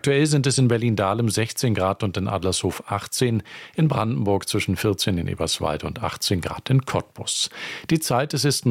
Aktuell sind es in Berlin-Dahlem 16 Grad und in Adlershof 18, in Brandenburg zwischen 14 in Eberswalde und 18 Grad in Cottbus. Die Zeit, es ist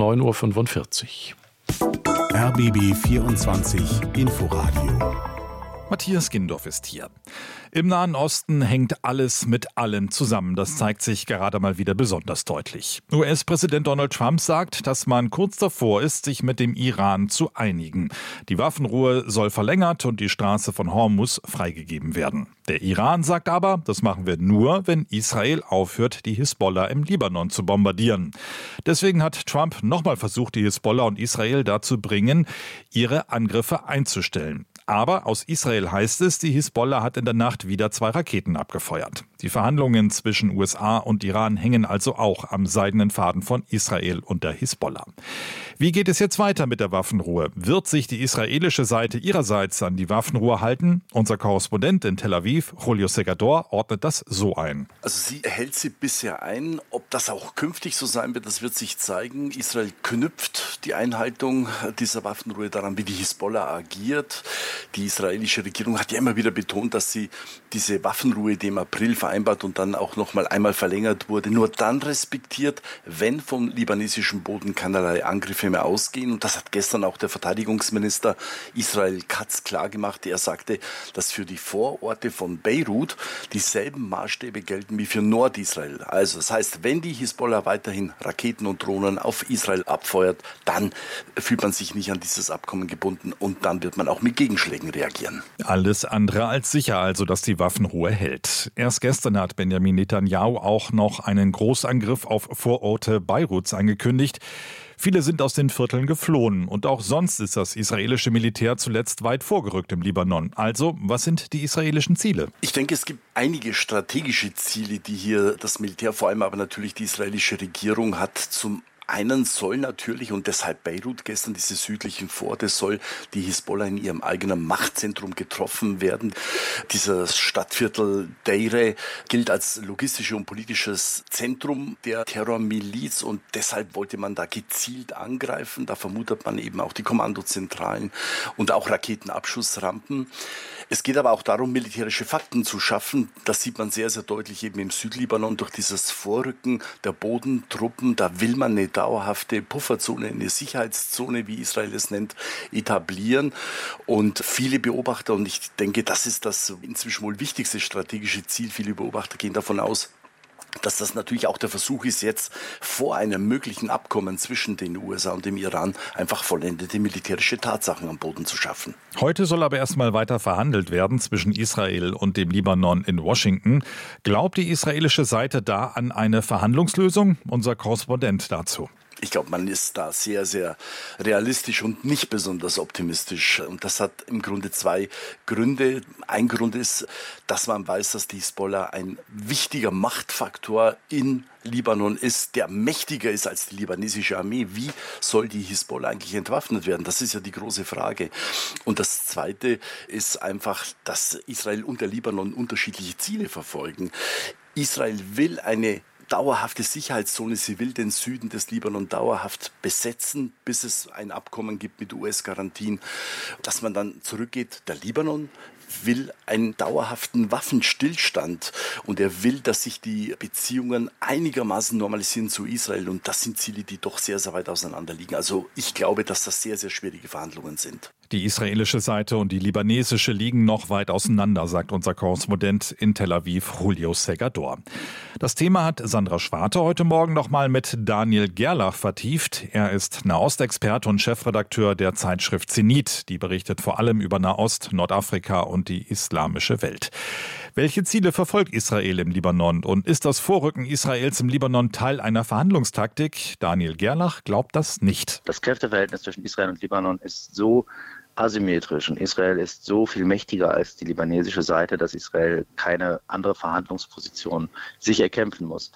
9:45 Uhr. RBB 24 Inforadio. Matthias Gindorf ist hier. Im Nahen Osten hängt alles mit allem zusammen. Das zeigt sich gerade mal wieder besonders deutlich. US-Präsident Donald Trump sagt, dass man kurz davor ist, sich mit dem Iran zu einigen. Die Waffenruhe soll verlängert und die Straße von Hormuz freigegeben werden. Der Iran sagt aber, das machen wir nur, wenn Israel aufhört, die Hisbollah im Libanon zu bombardieren. Deswegen hat Trump nochmal versucht, die Hisbollah und Israel dazu bringen, ihre Angriffe einzustellen. Aber aus Israel heißt es, die Hisbollah hat in der Nacht wieder 2 Raketen abgefeuert. Die Verhandlungen zwischen USA und Iran hängen also auch am seidenen Faden von Israel und der Hisbollah. Wie geht es jetzt weiter mit der Waffenruhe? Wird sich die israelische Seite ihrerseits an die Waffenruhe halten? Unser Korrespondent in Tel Aviv, Julio Segador, ordnet das so ein. Also sie hält sie bisher ein. Ob das auch künftig so sein wird, das wird sich zeigen. Israel knüpft die Einhaltung dieser Waffenruhe daran, wie die Hisbollah agiert. Die israelische Regierung hat ja immer wieder betont, dass sie diese Waffenruhe, die im April vereinbart und dann auch noch mal einmal verlängert wurde, nur dann respektiert, wenn vom libanesischen Boden keinerlei Angriffe mehr ausgehen. Und das hat gestern auch der Verteidigungsminister Israel Katz klargemacht. Er sagte, dass für die Vororte von Beirut dieselben Maßstäbe gelten wie für Nordisrael. Also das heißt, wenn die Hisbollah weiterhin Raketen und Drohnen auf Israel abfeuert, dann fühlt man sich nicht an dieses Abkommen gebunden und dann wird man auch mit Gegenschlägen reagieren. Alles andere als sicher also, dass die Waffenruhe hält. Erst gestern hat Benjamin Netanyahu auch noch einen Großangriff auf Vororte Beiruts angekündigt. Viele sind aus den Vierteln geflohen und auch sonst ist das israelische Militär zuletzt weit vorgerückt im Libanon. Also, was sind die israelischen Ziele? Ich denke, es gibt einige strategische Ziele, die hier das Militär, vor allem aber natürlich die israelische Regierung hat. Zum einen soll natürlich, und deshalb Beirut gestern, diese südlichen Vororte, soll die Hisbollah in ihrem eigenen Machtzentrum getroffen werden. Dieses Stadtviertel Deire gilt als logistisches und politisches Zentrum der Terrormiliz und deshalb wollte man da gezielt angreifen. Da vermutet man eben auch die Kommandozentralen und auch Raketenabschussrampen. Es geht aber auch darum, militärische Fakten zu schaffen. Das sieht man sehr, sehr deutlich eben im Südlibanon durch dieses Vorrücken der Bodentruppen. Da will man eine dauerhafte Pufferzone, eine Sicherheitszone, wie Israel es nennt, etablieren. Und viele Beobachter, und ich denke, das ist das inzwischen wohl wichtigste strategische Ziel, viele Beobachter gehen davon aus, dass das natürlich auch der Versuch ist, jetzt vor einem möglichen Abkommen zwischen den USA und dem Iran einfach vollendete militärische Tatsachen am Boden zu schaffen. Heute soll aber erstmal weiter verhandelt werden zwischen Israel und dem Libanon in Washington. Glaubt die israelische Seite da an eine Verhandlungslösung? Unser Korrespondent dazu. Ich glaube, man ist da sehr, sehr realistisch und nicht besonders optimistisch. Und das hat im Grunde 2 Gründe. Ein Grund ist, dass man weiß, dass die Hisbollah ein wichtiger Machtfaktor in Libanon ist, der mächtiger ist als die libanesische Armee. Wie soll die Hisbollah eigentlich entwaffnet werden? Das ist ja die große Frage. Und das Zweite ist einfach, dass Israel und der Libanon unterschiedliche Ziele verfolgen. Israel will eine dauerhafte Sicherheitszone. Sie will den Süden des Libanon dauerhaft besetzen, bis es ein Abkommen gibt mit US-Garantien, dass man dann zurückgeht. Der Libanon will einen dauerhaften Waffenstillstand und er will, dass sich die Beziehungen einigermaßen normalisieren zu Israel und das sind Ziele, die doch sehr, sehr weit auseinander liegen. Also ich glaube, dass das sehr, sehr schwierige Verhandlungen sind. Die israelische Seite und die libanesische liegen noch weit auseinander, sagt unser Korrespondent in Tel Aviv, Julio Segador. Das Thema hat Sandra Schwarte heute Morgen nochmal mit Daniel Gerlach vertieft. Er ist Nahostexperte und Chefredakteur der Zeitschrift Zenit. Die berichtet vor allem über Nahost, Nordafrika und die islamische Welt. Welche Ziele verfolgt Israel im Libanon und ist das Vorrücken Israels im Libanon Teil einer Verhandlungstaktik? Daniel Gerlach glaubt das nicht. Das Kräfteverhältnis zwischen Israel und Libanon ist so asymmetrisch und Israel ist so viel mächtiger als die libanesische Seite, dass Israel keine andere Verhandlungsposition sich erkämpfen muss.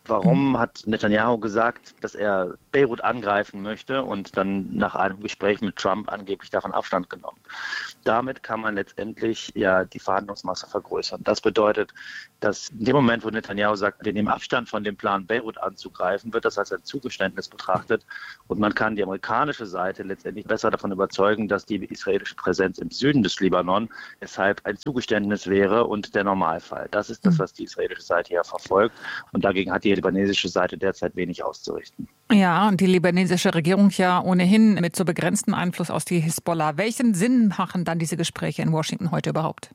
Warum hat Netanyahu gesagt, dass er Beirut angreifen möchte und dann nach einem Gespräch mit Trump angeblich davon Abstand genommen? Damit kann man letztendlich ja die Verhandlungsmasse vergrößern. Das bedeutet, dass in dem Moment, wo Netanyahu sagt, wir nehmen Abstand von dem Plan, Beirut anzugreifen, wird das als ein Zugeständnis betrachtet und man kann die amerikanische Seite letztendlich besser davon überzeugen, dass die israelische Präsenz im Süden des Libanon deshalb ein Zugeständnis wäre und der Normalfall. Das ist das, was die israelische Seite ja verfolgt und dagegen hat die libanesische Seite derzeit wenig auszurichten. Ja, und die libanesische Regierung ja ohnehin mit so begrenztem Einfluss aus die Hisbollah. Welchen Sinn machen dann diese Gespräche in Washington heute überhaupt?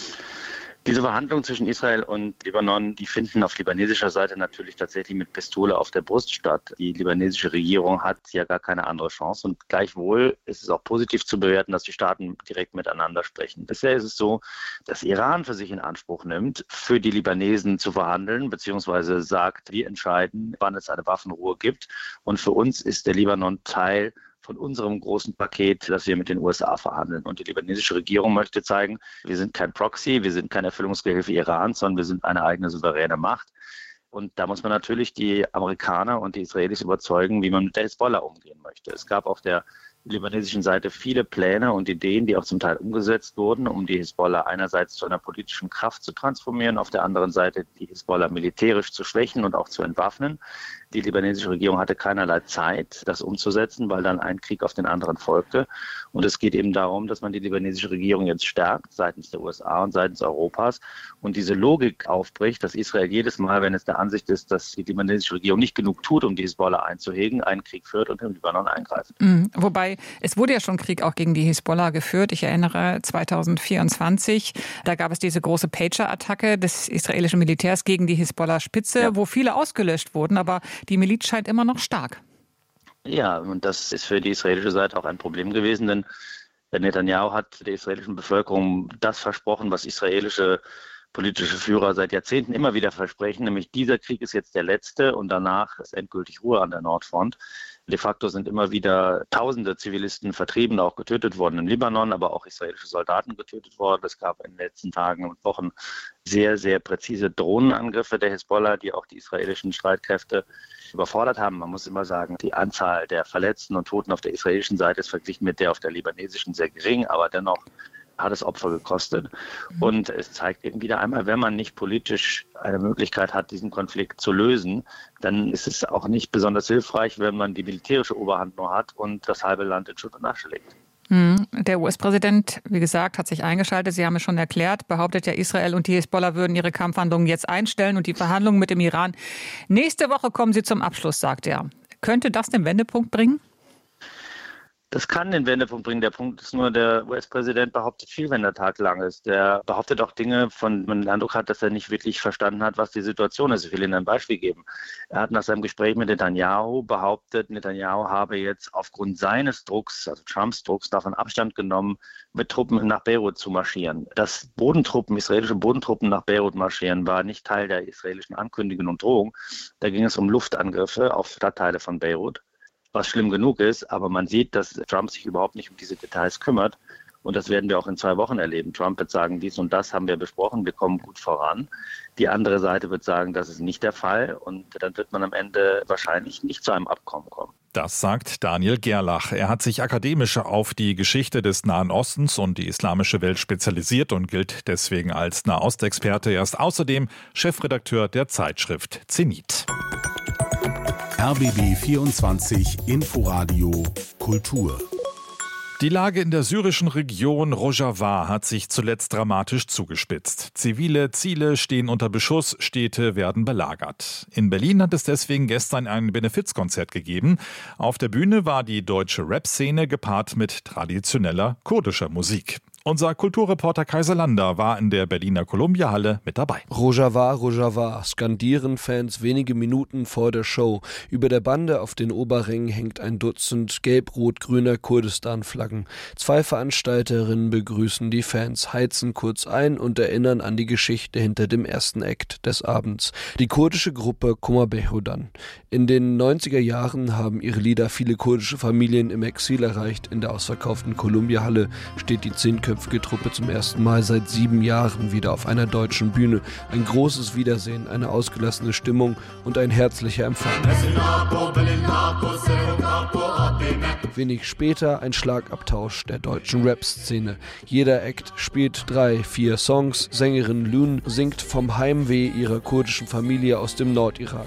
Diese Verhandlungen zwischen Israel und Libanon, die finden auf libanesischer Seite natürlich tatsächlich mit Pistole auf der Brust statt. Die libanesische Regierung hat ja gar keine andere Chance und gleichwohl ist es auch positiv zu bewerten, dass die Staaten direkt miteinander sprechen. Bisher ist es so, dass Iran für sich in Anspruch nimmt, für die Libanesen zu verhandeln, beziehungsweise sagt, wir entscheiden, wann es eine Waffenruhe gibt. Und für uns ist der Libanon Teil von unserem großen Paket, das wir mit den USA verhandeln. Und die libanesische Regierung möchte zeigen, wir sind kein Proxy, wir sind keine Erfüllungsgehilfe Irans, sondern wir sind eine eigene souveräne Macht. Und da muss man natürlich die Amerikaner und die Israelis überzeugen, wie man mit der Hisbollah umgehen möchte. Es gab auf der libanesischen Seite viele Pläne und Ideen, die auch zum Teil umgesetzt wurden, um die Hisbollah einerseits zu einer politischen Kraft zu transformieren, auf der anderen Seite die Hisbollah militärisch zu schwächen und auch zu entwaffnen. Die libanesische Regierung hatte keinerlei Zeit, das umzusetzen, weil dann ein Krieg auf den anderen folgte. Und es geht eben darum, dass man die libanesische Regierung jetzt stärkt, seitens der USA und seitens Europas, und diese Logik aufbricht, dass Israel jedes Mal, wenn es der Ansicht ist, dass die libanesische Regierung nicht genug tut, um die Hisbollah einzuhegen, einen Krieg führt und im Libanon eingreift. Wobei, es wurde ja schon Krieg auch gegen die Hisbollah geführt. Ich erinnere 2024, da gab es diese große Pager-Attacke des israelischen Militärs gegen die Hisbollah-Spitze, wo viele ausgelöscht wurden, aber die Miliz scheint immer noch stark. Ja, und das ist für die israelische Seite auch ein Problem gewesen, denn Netanyahu hat der israelischen Bevölkerung das versprochen, was israelische politische Führer seit Jahrzehnten immer wieder versprechen, nämlich dieser Krieg ist jetzt der letzte und danach ist endgültig Ruhe an der Nordfront. De facto sind immer wieder tausende Zivilisten vertrieben, auch getötet worden im Libanon, aber auch israelische Soldaten getötet worden. Es gab in den letzten Tagen und Wochen sehr, sehr präzise Drohnenangriffe der Hisbollah, die auch die israelischen Streitkräfte überfordert haben. Man muss immer sagen, die Anzahl der Verletzten und Toten auf der israelischen Seite ist verglichen mit der auf der libanesischen sehr gering, aber dennoch hat es Opfer gekostet. Und es zeigt eben wieder einmal, wenn man nicht politisch eine Möglichkeit hat, diesen Konflikt zu lösen, dann ist es auch nicht besonders hilfreich, wenn man die militärische Oberhand nur hat und das halbe Land in Schutt und Asche legt. Der US-Präsident, wie gesagt, hat sich eingeschaltet. Sie haben es schon erklärt, behauptet ja, Israel und die Hisbollah würden ihre Kampfhandlungen jetzt einstellen und die Verhandlungen mit dem Iran. Nächste Woche kommen sie zum Abschluss, sagt er. Könnte das den Wendepunkt bringen? Das kann den Wendepunkt bringen. Der Punkt ist nur, der US-Präsident behauptet viel, wenn der Tag lang ist. Der behauptet auch Dinge, von man den Eindruck hat, dass er nicht wirklich verstanden hat, was die Situation ist. Ich will Ihnen ein Beispiel geben. Er hat nach seinem Gespräch mit Netanyahu behauptet, Netanyahu habe jetzt aufgrund seines Drucks, also Trumps Drucks, davon Abstand genommen, mit Truppen nach Beirut zu marschieren. Dass israelische Bodentruppen nach Beirut marschieren, war nicht Teil der israelischen Ankündigung und Drohung. Da ging es um Luftangriffe auf Stadtteile von Beirut, was schlimm genug ist, aber man sieht, dass Trump sich überhaupt nicht um diese Details kümmert. Und das werden wir auch in 2 Wochen erleben. Trump wird sagen, dies und das haben wir besprochen, wir kommen gut voran. Die andere Seite wird sagen, das ist nicht der Fall. Und dann wird man am Ende wahrscheinlich nicht zu einem Abkommen kommen. Das sagt Daniel Gerlach. Er hat sich akademisch auf die Geschichte des Nahen Ostens und die islamische Welt spezialisiert und gilt deswegen als Nahostexperte. Er ist außerdem Chefredakteur der Zeitschrift Zenit. RBB 24 Inforadio Kultur. Die Lage in der syrischen Region Rojava hat sich zuletzt dramatisch zugespitzt. Zivile Ziele stehen unter Beschuss, Städte werden belagert. In Berlin hat es deswegen gestern ein Benefizkonzert gegeben. Auf der Bühne war die deutsche Rap-Szene gepaart mit traditioneller kurdischer Musik. Unser Kulturreporter Kaiser Lander war in der Berliner Columbia-Halle mit dabei. Rojava, Rojava, skandieren Fans wenige Minuten vor der Show. Über der Bande auf den Oberrängen hängt ein Dutzend gelb-rot-grüner Kurdistan-Flaggen. 2 Veranstalterinnen begrüßen die Fans, heizen kurz ein und erinnern an die Geschichte hinter dem ersten Act des Abends. Die kurdische Gruppe Komabehudan. In den 90er Jahren haben ihre Lieder viele kurdische Familien im Exil erreicht. In der ausverkauften Columbia-Halle steht die 10-köpfige 10-köpfige Truppe zum ersten Mal seit 7 Jahren wieder auf einer deutschen Bühne. Ein großes Wiedersehen, eine ausgelassene Stimmung und ein herzlicher Empfang. Wenig später ein Schlagabtausch der deutschen Rap-Szene. Jeder Act spielt 3-4 Songs. Sängerin Lün singt vom Heimweh ihrer kurdischen Familie aus dem Nordirak.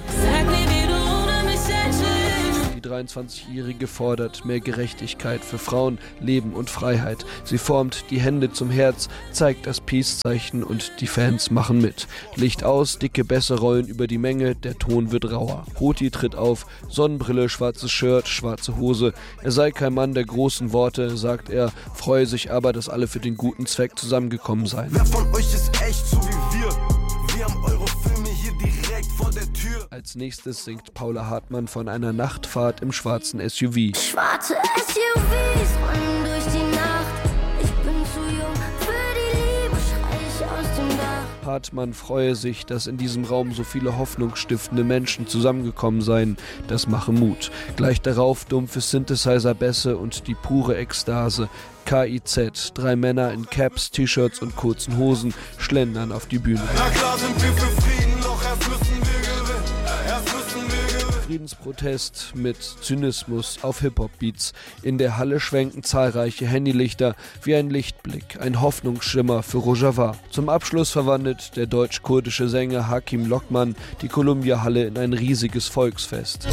Die 23-Jährige fordert mehr Gerechtigkeit für Frauen, Leben und Freiheit. Sie formt die Hände zum Herz, zeigt das Peace-Zeichen und die Fans machen mit. Licht aus, dicke Bässe rollen über die Menge, der Ton wird rauer. Hoti tritt auf, Sonnenbrille, schwarzes Shirt, schwarze Hose. Er sei kein Mann der großen Worte, sagt er, freue sich aber, dass alle für den guten Zweck zusammengekommen seien. Wer von euch ist echt so wie wir? Wir haben eure Filme hier direkt vor der Tür. Als nächstes singt Paula Hartmann von einer Nachtfahrt im schwarzen SUV. Schwarze SUVs rollen durch die Nacht. Ich bin zu jung für die Liebe, schrei ich aus dem Dach. Hartmann freue sich, dass in diesem Raum so viele hoffnungsstiftende Menschen zusammengekommen seien. Das mache Mut. Gleich darauf dumpfe Synthesizer-Bässe und die pure Ekstase. KIZ, 3 Männer in Caps, T-Shirts und kurzen Hosen schlendern auf die Bühne. Na klar sind wir für Frieden, doch erst müssen wir gewinnen. Friedensprotest mit Zynismus auf Hip-Hop-Beats. In der Halle schwenken zahlreiche Handylichter wie ein Lichtblick, ein Hoffnungsschimmer für Rojava. Zum Abschluss verwandelt der deutsch-kurdische Sänger Hakim Lokman die Columbia-Halle in ein riesiges Volksfest.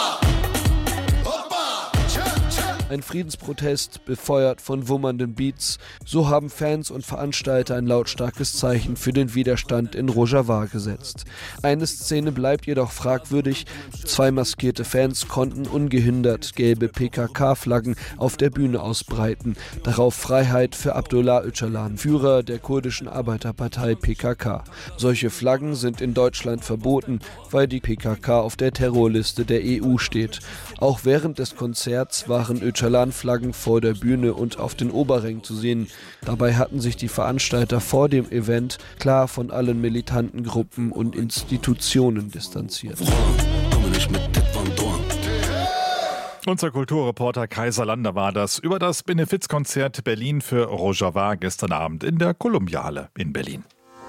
Ein Friedensprotest, befeuert von wummernden Beats. So haben Fans und Veranstalter ein lautstarkes Zeichen für den Widerstand in Rojava gesetzt. Eine Szene bleibt jedoch fragwürdig. 2 maskierte Fans konnten ungehindert gelbe PKK-Flaggen auf der Bühne ausbreiten. Darauf Freiheit für Abdullah Öcalan, Führer der kurdischen Arbeiterpartei PKK. Solche Flaggen sind in Deutschland verboten, weil die PKK auf der Terrorliste der EU steht. Auch während des Konzerts waren Öcalan-Flaggen vor der Bühne und auf den Oberrängen zu sehen. Dabei hatten sich die Veranstalter vor dem Event klar von allen militanten Gruppen und Institutionen distanziert. Unser Kulturreporter Kaiser Lander war das über das Benefizkonzert Berlin für Rojava gestern Abend in der Columbia-Halle in Berlin.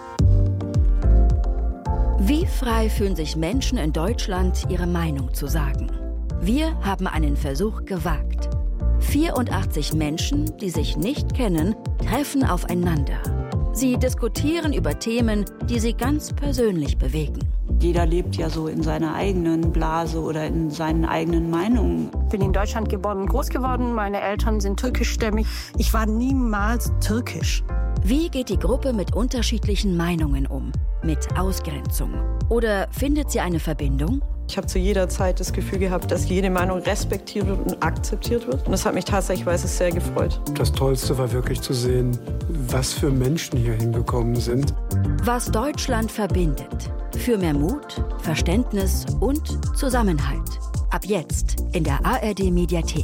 Wie frei fühlen sich Menschen in Deutschland, ihre Meinung zu sagen? Wir haben einen Versuch gewagt. 84 Menschen, die sich nicht kennen, treffen aufeinander. Sie diskutieren über Themen, die sie ganz persönlich bewegen. Jeder lebt ja so in seiner eigenen Blase oder in seinen eigenen Meinungen. Ich bin in Deutschland geboren und groß geworden. Meine Eltern sind türkischstämmig. Ich war niemals türkisch. Wie geht die Gruppe mit unterschiedlichen Meinungen um? Mit Ausgrenzung? Oder findet sie eine Verbindung? Ich habe zu jeder Zeit das Gefühl gehabt, dass jede Meinung respektiert wird und akzeptiert wird. Und das hat mich tatsächlich sehr gefreut. Das Tollste war wirklich zu sehen, was für Menschen hier hingekommen sind. Was Deutschland verbindet. Für mehr Mut, Verständnis und Zusammenhalt. Ab jetzt in der ARD-Mediathek.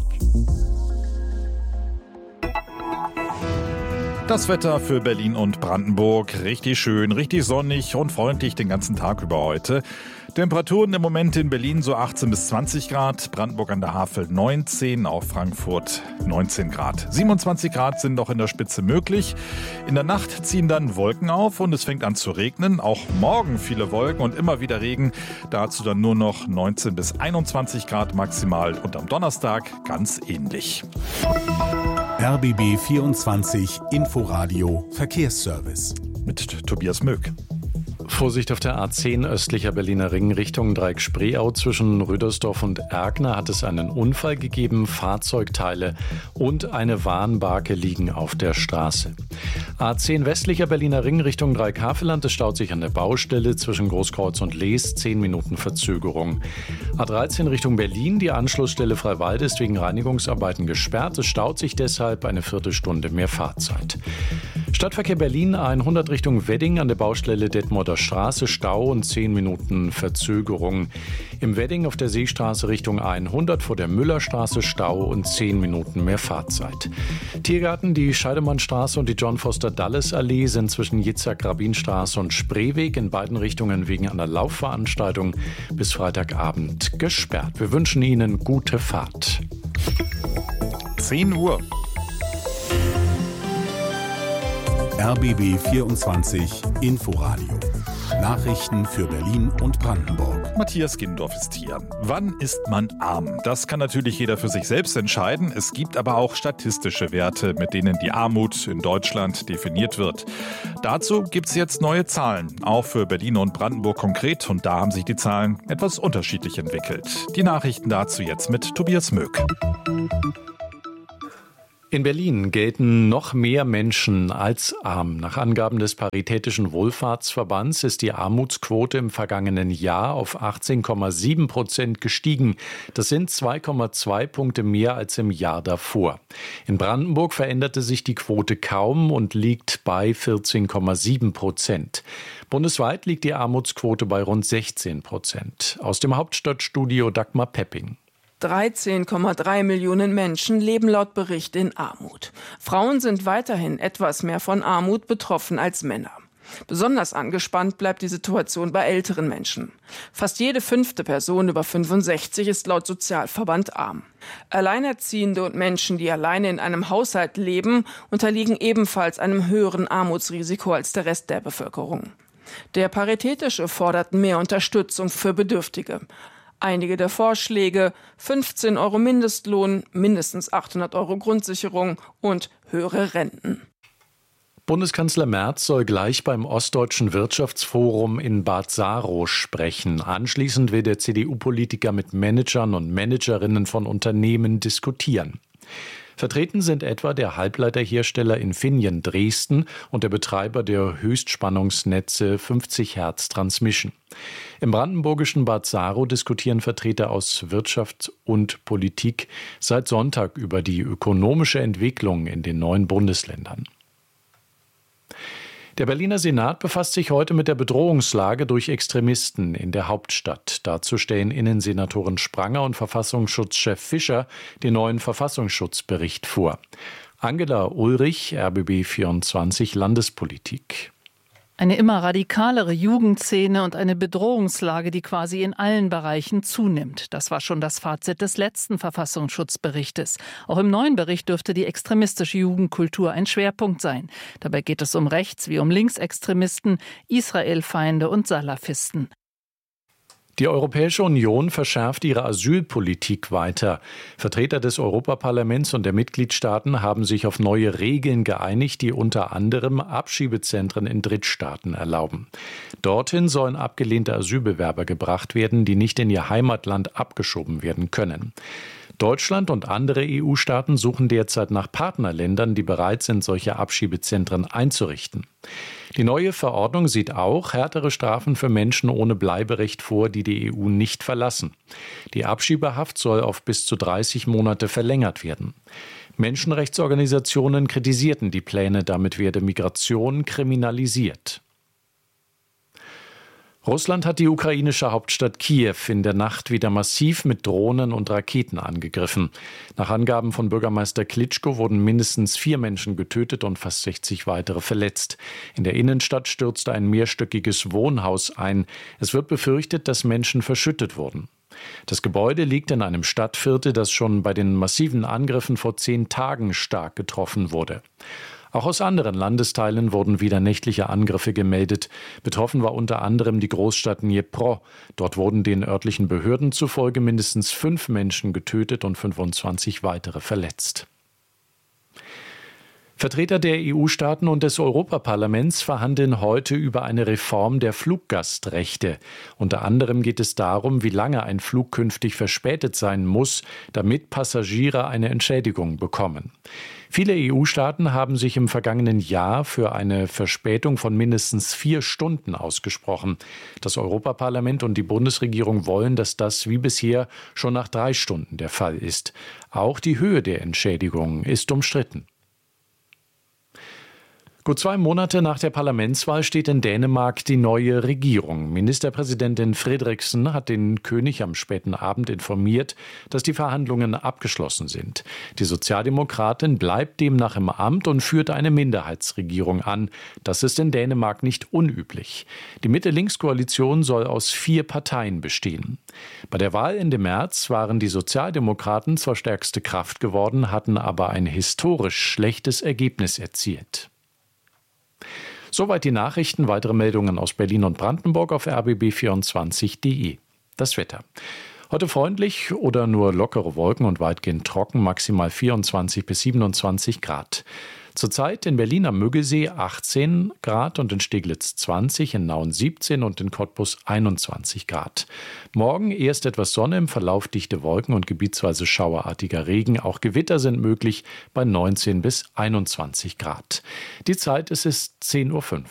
Das Wetter für Berlin und Brandenburg. Richtig schön, richtig sonnig und freundlich den ganzen Tag über heute. Temperaturen im Moment in Berlin so 18 bis 20 Grad, Brandenburg an der Havel 19, auch Frankfurt 19 Grad. 27 Grad sind noch in der Spitze möglich. In der Nacht ziehen dann Wolken auf und es fängt an zu regnen. Auch morgen viele Wolken und immer wieder Regen. Dazu dann nur noch 19 bis 21 Grad maximal und am Donnerstag ganz ähnlich. RBB 24 Inforadio Verkehrsservice. Mit Tobias Möck. Vorsicht auf der A10 östlicher Berliner Ring Richtung Dreieck-Spreeau. Zwischen Rüdersdorf und Erkner hat es einen Unfall gegeben. Fahrzeugteile und eine Warnbarke liegen auf der Straße. A10 westlicher Berliner Ring Richtung Dreieck-Havelland. Es staut sich an der Baustelle zwischen Großkreuz und Lees. 10 Minuten Verzögerung. A13 Richtung Berlin. Die Anschlussstelle Freiwalde ist wegen Reinigungsarbeiten gesperrt. Es staut sich deshalb eine Viertelstunde mehr Fahrzeit. Stadtverkehr Berlin A100 Richtung Wedding an der Baustelle Detmolder Straße, Stau und 10 Minuten Verzögerung. Im Wedding auf der Seestraße Richtung A100 vor der Müllerstraße Stau und 10 Minuten mehr Fahrzeit. Tiergarten, die Scheidemannstraße und die John Foster Dulles Allee sind zwischen Jitzak-Rabin-Straße und Spreeweg in beiden Richtungen wegen einer Laufveranstaltung bis Freitagabend gesperrt. Wir wünschen Ihnen gute Fahrt. 10 Uhr. RBB 24 Inforadio. Nachrichten für Berlin und Brandenburg. Matthias Gindorf ist hier. Wann ist man arm? Das kann natürlich jeder für sich selbst entscheiden. Es gibt aber auch statistische Werte, mit denen die Armut in Deutschland definiert wird. Dazu gibt es jetzt neue Zahlen, auch für Berlin und Brandenburg konkret. Und da haben sich die Zahlen etwas unterschiedlich entwickelt. Die Nachrichten dazu jetzt mit Tobias Möck. In Berlin gelten noch mehr Menschen als arm. Nach Angaben des Paritätischen Wohlfahrtsverbands ist die Armutsquote im vergangenen Jahr auf 18,7% gestiegen. Das sind 2,2 Punkte mehr als im Jahr davor. In Brandenburg veränderte sich die Quote kaum und liegt bei 14,7%. Bundesweit liegt die Armutsquote bei rund 16%. Aus dem Hauptstadtstudio Dagmar Pepping. 13,3 Millionen Menschen leben laut Bericht in Armut. Frauen sind weiterhin etwas mehr von Armut betroffen als Männer. Besonders angespannt bleibt die Situation bei älteren Menschen. Fast jede 5. Person über 65 ist laut Sozialverband arm. Alleinerziehende und Menschen, die alleine in einem Haushalt leben, unterliegen ebenfalls einem höheren Armutsrisiko als der Rest der Bevölkerung. Der Paritätische fordert mehr Unterstützung für Bedürftige. Einige der Vorschläge: 15 € Mindestlohn, mindestens 800 € Grundsicherung und höhere Renten. Bundeskanzler Merz soll gleich beim Ostdeutschen Wirtschaftsforum in Bad Saro sprechen. Anschließend will der CDU-Politiker mit Managern und Managerinnen von Unternehmen diskutieren. Vertreten sind etwa der Halbleiterhersteller Infineon Dresden und der Betreiber der Höchstspannungsnetze 50 Hertz Transmission. Im brandenburgischen Bad Saro diskutieren Vertreter aus Wirtschaft und Politik seit Sonntag über die ökonomische Entwicklung in den 9 Bundesländern. Der Berliner Senat befasst sich heute mit der Bedrohungslage durch Extremisten in der Hauptstadt. Dazu stellen Innensenatorin Spranger und Verfassungsschutzchef Fischer den neuen Verfassungsschutzbericht vor. Angela Ulrich, RBB 24 Landespolitik. Eine immer radikalere Jugendszene und eine Bedrohungslage, die quasi in allen Bereichen zunimmt. Das war schon das Fazit des letzten Verfassungsschutzberichtes. Auch im neuen Bericht dürfte die extremistische Jugendkultur ein Schwerpunkt sein. Dabei geht es um Rechts- wie um Linksextremisten, Israelfeinde und Salafisten. Die Europäische Union verschärft ihre Asylpolitik weiter. Vertreter des Europaparlaments und der Mitgliedstaaten haben sich auf neue Regeln geeinigt, die unter anderem Abschiebezentren in Drittstaaten erlauben. Dorthin sollen abgelehnte Asylbewerber gebracht werden, die nicht in ihr Heimatland abgeschoben werden können. Deutschland und andere EU-Staaten suchen derzeit nach Partnerländern, die bereit sind, solche Abschiebezentren einzurichten. Die neue Verordnung sieht auch härtere Strafen für Menschen ohne Bleiberecht vor, die die EU nicht verlassen. Die Abschiebehaft soll auf bis zu 30 Monate verlängert werden. Menschenrechtsorganisationen kritisierten die Pläne, damit werde Migration kriminalisiert. Russland hat die ukrainische Hauptstadt Kiew in der Nacht wieder massiv mit Drohnen und Raketen angegriffen. Nach Angaben von Bürgermeister Klitschko wurden mindestens 4 Menschen getötet und fast 60 weitere verletzt. In der Innenstadt stürzte ein mehrstöckiges Wohnhaus ein. Es wird befürchtet, dass Menschen verschüttet wurden. Das Gebäude liegt in einem Stadtviertel, das schon bei den massiven Angriffen vor 10 Tagen stark getroffen wurde. Auch aus anderen Landesteilen wurden wieder nächtliche Angriffe gemeldet. Betroffen war unter anderem die Großstadt Dnipro. Dort wurden den örtlichen Behörden zufolge mindestens 5 Menschen getötet und 25 weitere verletzt. Vertreter der EU-Staaten und des Europaparlaments verhandeln heute über eine Reform der Fluggastrechte. Unter anderem geht es darum, wie lange ein Flug künftig verspätet sein muss, damit Passagiere eine Entschädigung bekommen. Viele EU-Staaten haben sich im vergangenen Jahr für eine Verspätung von mindestens 4 Stunden ausgesprochen. Das Europaparlament und die Bundesregierung wollen, dass das wie bisher schon nach 3 Stunden der Fall ist. Auch die Höhe der Entschädigung ist umstritten. Gut 2 Monate nach der Parlamentswahl steht in Dänemark die neue Regierung. Ministerpräsidentin Frederiksen hat den König am späten Abend informiert, dass die Verhandlungen abgeschlossen sind. Die Sozialdemokratin bleibt demnach im Amt und führt eine Minderheitsregierung an. Das ist in Dänemark nicht unüblich. Die Mitte-Links-Koalition soll aus 4 Parteien bestehen. Bei der Wahl Ende März waren die Sozialdemokraten zwar stärkste Kraft geworden, hatten aber ein historisch schlechtes Ergebnis erzielt. Soweit die Nachrichten. Weitere Meldungen aus Berlin und Brandenburg auf rbb24.de. Das Wetter. Heute freundlich oder nur lockere Wolken und weitgehend trocken, maximal 24 bis 27 Grad. Zurzeit in Berlin am Müggelsee 18 Grad und in Steglitz 20, in Nauen 17 und in Cottbus 21 Grad. Morgen erst etwas Sonne, im Verlauf dichte Wolken und gebietsweise schauerartiger Regen. Auch Gewitter sind möglich bei 19 bis 21 Grad. Die Zeit ist 10:05 Uhr.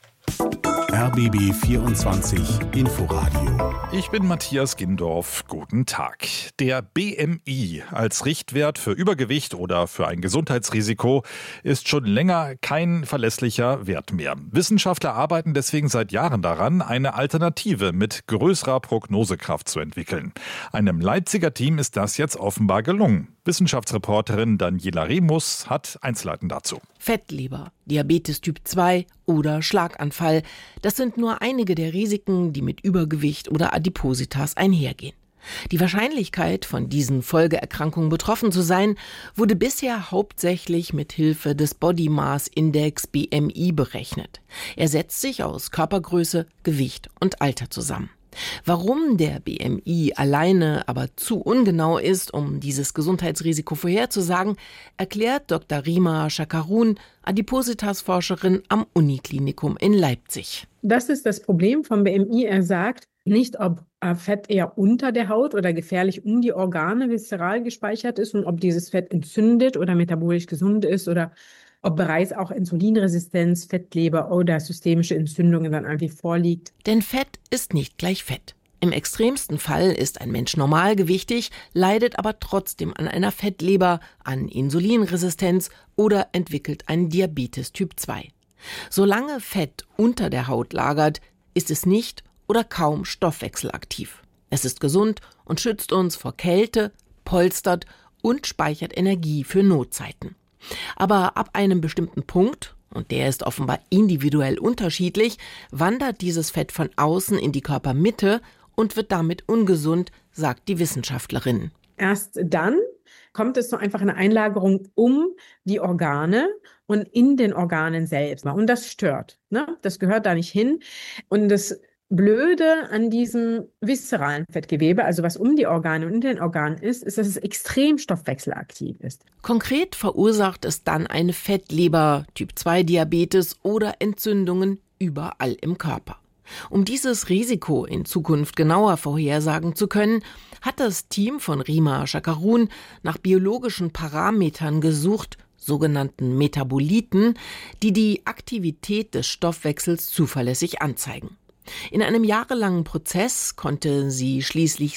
RBB 24 Inforadio. Ich bin Matthias Gindorf. Guten Tag. Der BMI als Richtwert für Übergewicht oder für ein Gesundheitsrisiko ist schon länger kein verlässlicher Wert mehr. Wissenschaftler arbeiten deswegen seit Jahren daran, eine Alternative mit größerer Prognosekraft zu entwickeln. Einem Leipziger Team ist das jetzt offenbar gelungen. Wissenschaftsreporterin Daniela Remus hat Einzelheiten dazu. Fettleber, Diabetes Typ 2 oder Schlaganfall, das sind nur einige der Risiken, die mit Übergewicht oder Adipositas einhergehen. Die Wahrscheinlichkeit, von diesen Folgeerkrankungen betroffen zu sein, wurde bisher hauptsächlich mit Hilfe des Body Mass Index BMI berechnet. Er setzt sich aus Körpergröße, Gewicht und Alter zusammen. Warum der BMI alleine aber zu ungenau ist, um dieses Gesundheitsrisiko vorherzusagen, erklärt Dr. Rima Shakarun, Adipositas-Forscherin am Uniklinikum in Leipzig. Das ist das Problem vom BMI. Er sagt nicht, ob Fett eher unter der Haut oder gefährlich um die Organe viszeral gespeichert ist und ob dieses Fett entzündet oder metabolisch gesund ist oder ob bereits auch Insulinresistenz, Fettleber oder systemische Entzündungen dann eigentlich vorliegt. Denn Fett ist nicht gleich Fett. Im extremsten Fall ist ein Mensch normalgewichtig, leidet aber trotzdem an einer Fettleber, an Insulinresistenz oder entwickelt einen Diabetes Typ 2. Solange Fett unter der Haut lagert, ist es nicht oder kaum stoffwechselaktiv. Es ist gesund und schützt uns vor Kälte, polstert und speichert Energie für Notzeiten. Aber ab einem bestimmten Punkt, und der ist offenbar individuell unterschiedlich, wandert dieses Fett von außen in die Körpermitte und wird damit ungesund, sagt die Wissenschaftlerin. Erst dann kommt es zu einfach einer Einlagerung um die Organe und in den Organen selbst. Und das stört, ne? Das gehört da nicht hin. Und das Blöde an diesem viszeralen Fettgewebe, also was um die Organe und in den Organen ist, dass es extrem stoffwechselaktiv ist. Konkret verursacht es dann eine Fettleber, Typ-2-Diabetes oder Entzündungen überall im Körper. Um dieses Risiko in Zukunft genauer vorhersagen zu können, hat das Team von Rima Shakarun nach biologischen Parametern gesucht, sogenannten Metaboliten, die die Aktivität des Stoffwechsels zuverlässig anzeigen. In einem jahrelangen Prozess konnte sie schließlich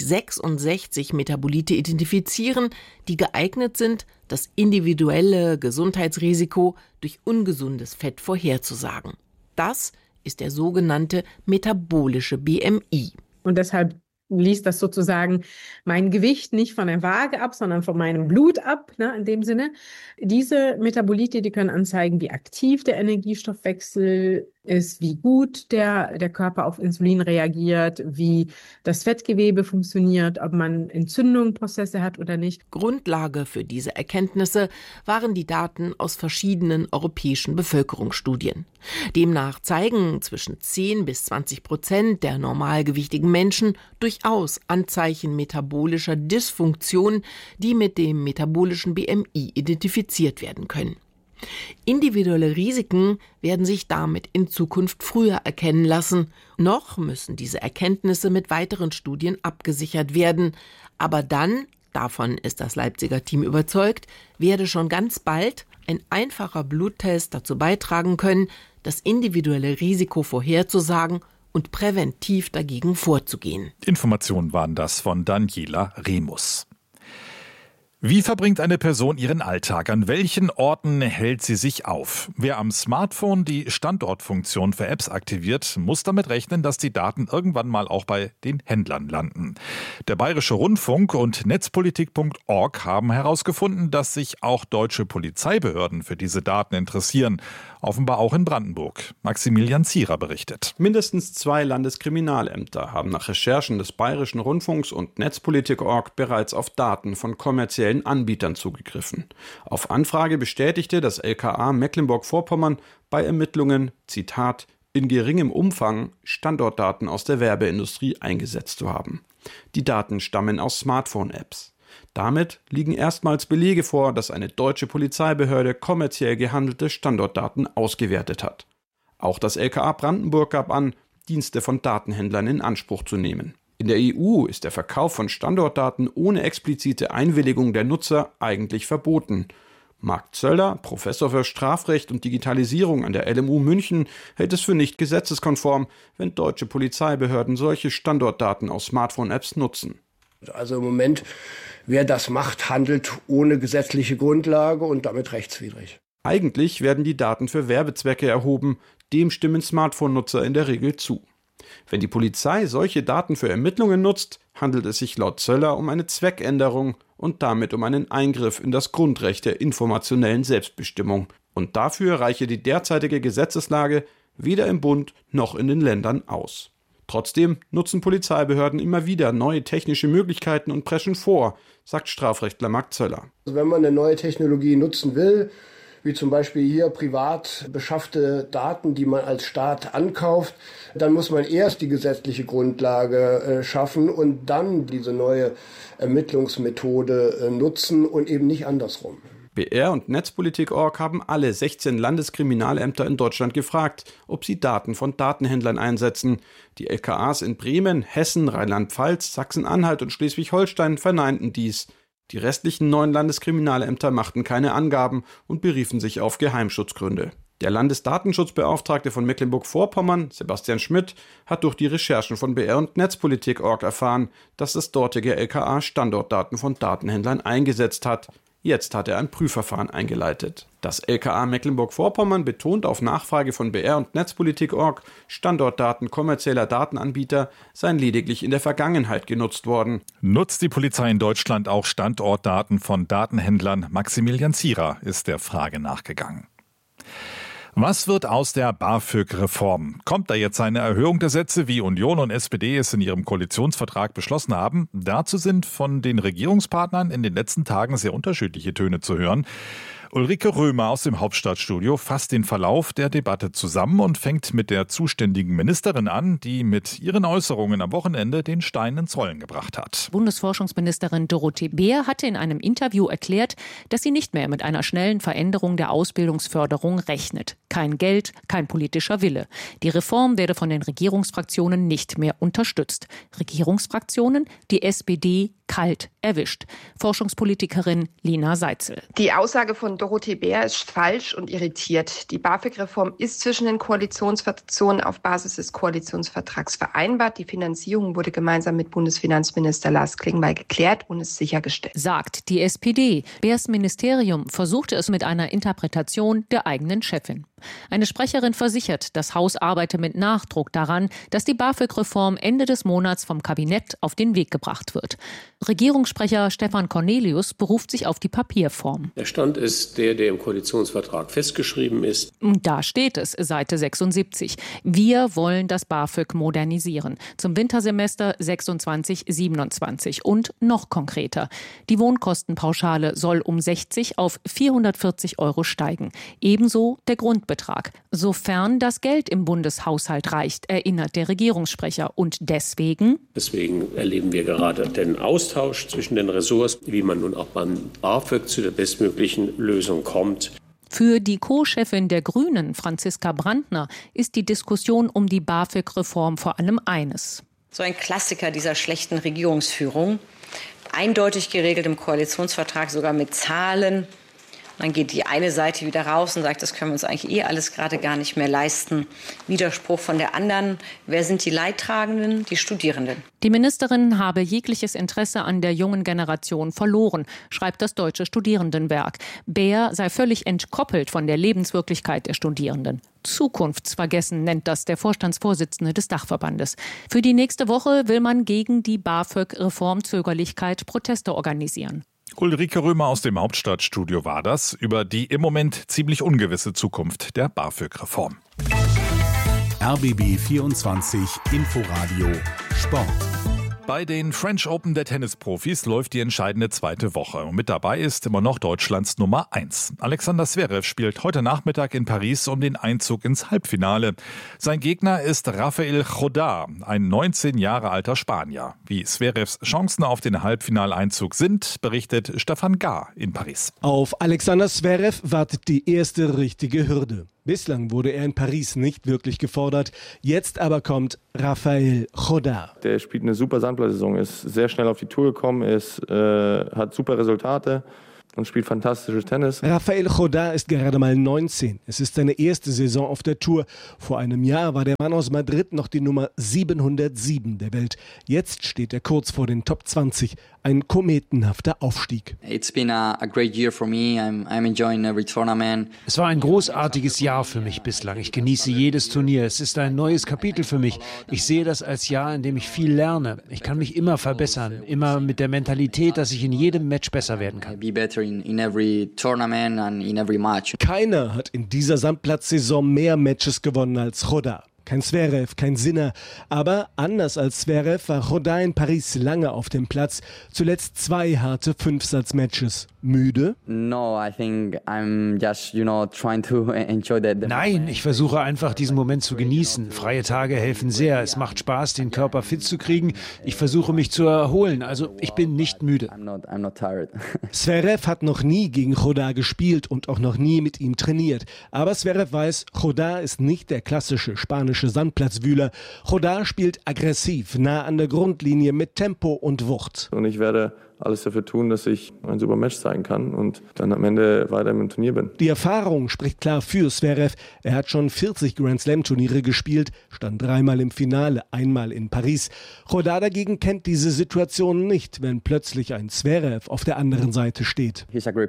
66 Metabolite identifizieren, die geeignet sind, das individuelle Gesundheitsrisiko durch ungesundes Fett vorherzusagen. Das ist der sogenannte metabolische BMI. Und deshalb liest das sozusagen mein Gewicht nicht von der Waage ab, sondern von meinem Blut ab, ne, in dem Sinne. Diese Metabolite, die können anzeigen, wie aktiv der Energiestoffwechsel ist, wie gut der Körper auf Insulin reagiert, wie das Fettgewebe funktioniert, ob man Entzündungsprozesse hat oder nicht. Grundlage für diese Erkenntnisse waren die Daten aus verschiedenen europäischen Bevölkerungsstudien. Demnach zeigen zwischen 10 bis 20% der normalgewichtigen Menschen durchaus Anzeichen metabolischer Dysfunktion, die mit dem metabolischen BMI identifiziert werden können. Individuelle Risiken werden sich damit in Zukunft früher erkennen lassen. Noch müssen diese Erkenntnisse mit weiteren Studien abgesichert werden. Aber dann, davon ist das Leipziger Team überzeugt, werde schon ganz bald ein einfacher Bluttest dazu beitragen können, das individuelle Risiko vorherzusagen und präventiv dagegen vorzugehen. Informationen waren das von Daniela Remus. Wie verbringt eine Person ihren Alltag? An welchen Orten hält sie sich auf? Wer am Smartphone die Standortfunktion für Apps aktiviert, muss damit rechnen, dass die Daten irgendwann mal auch bei den Händlern landen. Der Bayerische Rundfunk und Netzpolitik.org haben herausgefunden, dass sich auch deutsche Polizeibehörden für diese Daten interessieren. Offenbar auch in Brandenburg. Maximilian Zierer berichtet. Mindestens 2 Landeskriminalämter haben nach Recherchen des Bayerischen Rundfunks und Netzpolitik.org bereits auf Daten von kommerziellen offiziellen Anbietern zugegriffen. Auf Anfrage bestätigte das LKA Mecklenburg-Vorpommern bei Ermittlungen, Zitat, in geringem Umfang Standortdaten aus der Werbeindustrie eingesetzt zu haben. Die Daten stammen aus Smartphone-Apps. Damit liegen erstmals Belege vor, dass eine deutsche Polizeibehörde kommerziell gehandelte Standortdaten ausgewertet hat. Auch das LKA Brandenburg gab an, Dienste von Datenhändlern in Anspruch zu nehmen. In der EU ist der Verkauf von Standortdaten ohne explizite Einwilligung der Nutzer eigentlich verboten. Marc Zöller, Professor für Strafrecht und Digitalisierung an der LMU München, hält es für nicht gesetzeskonform, wenn deutsche Polizeibehörden solche Standortdaten aus Smartphone-Apps nutzen. Also im Moment, wer das macht, handelt ohne gesetzliche Grundlage und damit rechtswidrig. Eigentlich werden die Daten für Werbezwecke erhoben, dem stimmen Smartphone-Nutzer in der Regel zu. Wenn die Polizei solche Daten für Ermittlungen nutzt, handelt es sich laut Zöller um eine Zweckänderung und damit um einen Eingriff in das Grundrecht der informationellen Selbstbestimmung. Und dafür reiche die derzeitige Gesetzeslage weder im Bund noch in den Ländern aus. Trotzdem nutzen Polizeibehörden immer wieder neue technische Möglichkeiten und preschen vor, sagt Strafrechtler Marc Zöller. Also wenn man eine neue Technologie nutzen will, wie zum Beispiel hier privat beschaffte Daten, die man als Staat ankauft, dann muss man erst die gesetzliche Grundlage schaffen und dann diese neue Ermittlungsmethode nutzen und eben nicht andersrum. BR und Netzpolitik.org haben alle 16 Landeskriminalämter in Deutschland gefragt, ob sie Daten von Datenhändlern einsetzen. Die LKAs in Bremen, Hessen, Rheinland-Pfalz, Sachsen-Anhalt und Schleswig-Holstein verneinten dies. Die restlichen 9 Landeskriminalämter machten keine Angaben und beriefen sich auf Geheimschutzgründe. Der Landesdatenschutzbeauftragte von Mecklenburg-Vorpommern, Sebastian Schmidt, hat durch die Recherchen von BR und Netzpolitik.org erfahren, dass das dortige LKA Standortdaten von Datenhändlern eingesetzt hat. Jetzt hat er ein Prüfverfahren eingeleitet. Das LKA Mecklenburg-Vorpommern betont auf Nachfrage von BR und Netzpolitik.org, Standortdaten kommerzieller Datenanbieter seien lediglich in der Vergangenheit genutzt worden. Nutzt die Polizei in Deutschland auch Standortdaten von Datenhändlern? Maximilian Zierer ist der Frage nachgegangen. Was wird aus der BAföG-Reform? Kommt da jetzt eine Erhöhung der Sätze, wie Union und SPD es in ihrem Koalitionsvertrag beschlossen haben? Dazu sind von den Regierungspartnern in den letzten Tagen sehr unterschiedliche Töne zu hören. Ulrike Römer aus dem Hauptstadtstudio fasst den Verlauf der Debatte zusammen und fängt mit der zuständigen Ministerin an, die mit ihren Äußerungen am Wochenende den Stein ins Rollen gebracht hat. Bundesforschungsministerin Dorothee Bär hatte in einem Interview erklärt, dass sie nicht mehr mit einer schnellen Veränderung der Ausbildungsförderung rechnet. Kein Geld, kein politischer Wille. Die Reform werde von den Regierungsfraktionen nicht mehr unterstützt. Regierungsfraktionen, die SPD kalt erwischt. Forschungspolitikerin Lena Seitzel. Die Aussage von Dorothee Bär ist falsch und irritiert. Die BAföG-Reform ist zwischen den Koalitionsfraktionen auf Basis des Koalitionsvertrags vereinbart. Die Finanzierung wurde gemeinsam mit Bundesfinanzminister Lars Klingbeil geklärt und ist sichergestellt. Sagt die SPD. Bärs Ministerium versuchte es mit einer Interpretation der eigenen Chefin. Eine Sprecherin versichert, das Haus arbeite mit Nachdruck daran, dass die BAföG-Reform Ende des Monats vom Kabinett auf den Weg gebracht wird. Regierungssprecher Stefan Cornelius beruft sich auf die Papierform. Der Stand ist der im Koalitionsvertrag festgeschrieben ist. Da steht es, Seite 76. Wir wollen das BAföG modernisieren. Zum Wintersemester 26/27 und noch konkreter. Die Wohnkostenpauschale soll um 60 auf 440 € steigen. Ebenso der Grundbetrag. Sofern das Geld im Bundeshaushalt reicht, erinnert der Regierungssprecher. Und deswegen erleben wir gerade den Austausch zwischen den Ressorts, wie man nun auch beim BAföG zu der bestmöglichen Lösung kommt. Für die Co-Chefin der Grünen, Franziska Brandner, ist die Diskussion um die BAföG-Reform vor allem eines. So ein Klassiker dieser schlechten Regierungsführung. Eindeutig geregelt im Koalitionsvertrag, sogar mit Zahlen. Dann geht die eine Seite wieder raus und sagt, das können wir uns eigentlich alles gerade gar nicht mehr leisten. Widerspruch von der anderen. Wer sind die Leidtragenden? Die Studierenden. Die Ministerin habe jegliches Interesse an der jungen Generation verloren, schreibt das Deutsche Studierendenwerk. Bär sei völlig entkoppelt von der Lebenswirklichkeit der Studierenden. Zukunftsvergessen nennt das der Vorstandsvorsitzende des Dachverbandes. Für die nächste Woche will man gegen die BAföG-Reformzögerlichkeit Proteste organisieren. Ulrike Römer aus dem Hauptstadtstudio war das über die im Moment ziemlich ungewisse Zukunft der BAföG-Reform. RBB 24 Inforadio Sport. Bei den French Open der Tennisprofis läuft die entscheidende zweite Woche. Und mit dabei ist immer noch Deutschlands Nummer 1. Alexander Zverev spielt heute Nachmittag in Paris um den Einzug ins Halbfinale. Sein Gegner ist Rafael Chodar, ein 19 Jahre alter Spanier. Wie Zverevs Chancen auf den Halbfinaleinzug sind, berichtet Stefan Gahr in Paris. Auf Alexander Zverev wartet die erste richtige Hürde. Bislang wurde er in Paris nicht wirklich gefordert. Jetzt aber kommt Rafael Chodar. Der spielt eine super Sandplatzsaison, ist sehr schnell auf die Tour gekommen, hat super Resultate und spielt fantastisches Tennis. Rafael Chodar ist gerade mal 19. Es ist seine erste Saison auf der Tour. Vor einem Jahr war der Mann aus Madrid noch die Nummer 707 der Welt. Jetzt steht er kurz vor den Top 20. Ein kometenhafter Aufstieg. It's been a great year for me. I'm enjoying every tournament. Es war ein großartiges Jahr für mich bislang. Ich genieße jedes Turnier. Es ist ein neues Kapitel für mich. Ich sehe das als Jahr, in dem ich viel lerne. Ich kann mich immer verbessern, immer mit der Mentalität, dass ich in jedem Match besser werden kann. Be better in every tournament and in every match. Keiner hat in dieser Sandplatzsaison mehr Matches gewonnen als Chodar. Kein Zverev, kein Sinner. Aber anders als Zverev war Chodar in Paris lange auf dem Platz. Zuletzt 2 harte 5-Satz-Matches. Müde? Nein, ich versuche einfach, diesen Moment zu genießen. Freie Tage helfen sehr. Es macht Spaß, den Körper fit zu kriegen. Ich versuche, mich zu erholen. Also, ich bin nicht müde. I'm not tired. Zverev hat noch nie gegen Chodar gespielt und auch noch nie mit ihm trainiert. Aber Zverev weiß, Chodar ist nicht der klassische spanische Sandplatzwühler. Chodar spielt aggressiv, nah an der Grundlinie mit Tempo und Wucht. Und ich werde alles dafür tun, dass ich ein super Match zeigen kann und dann am Ende weiter im Turnier bin. Die Erfahrung spricht klar für Zverev. Er hat schon 40 Grand-Slam-Turniere gespielt, stand 3-mal im Finale, einmal in Paris. Chodar dagegen kennt diese Situation nicht, wenn plötzlich ein Zverev auf der anderen Seite steht.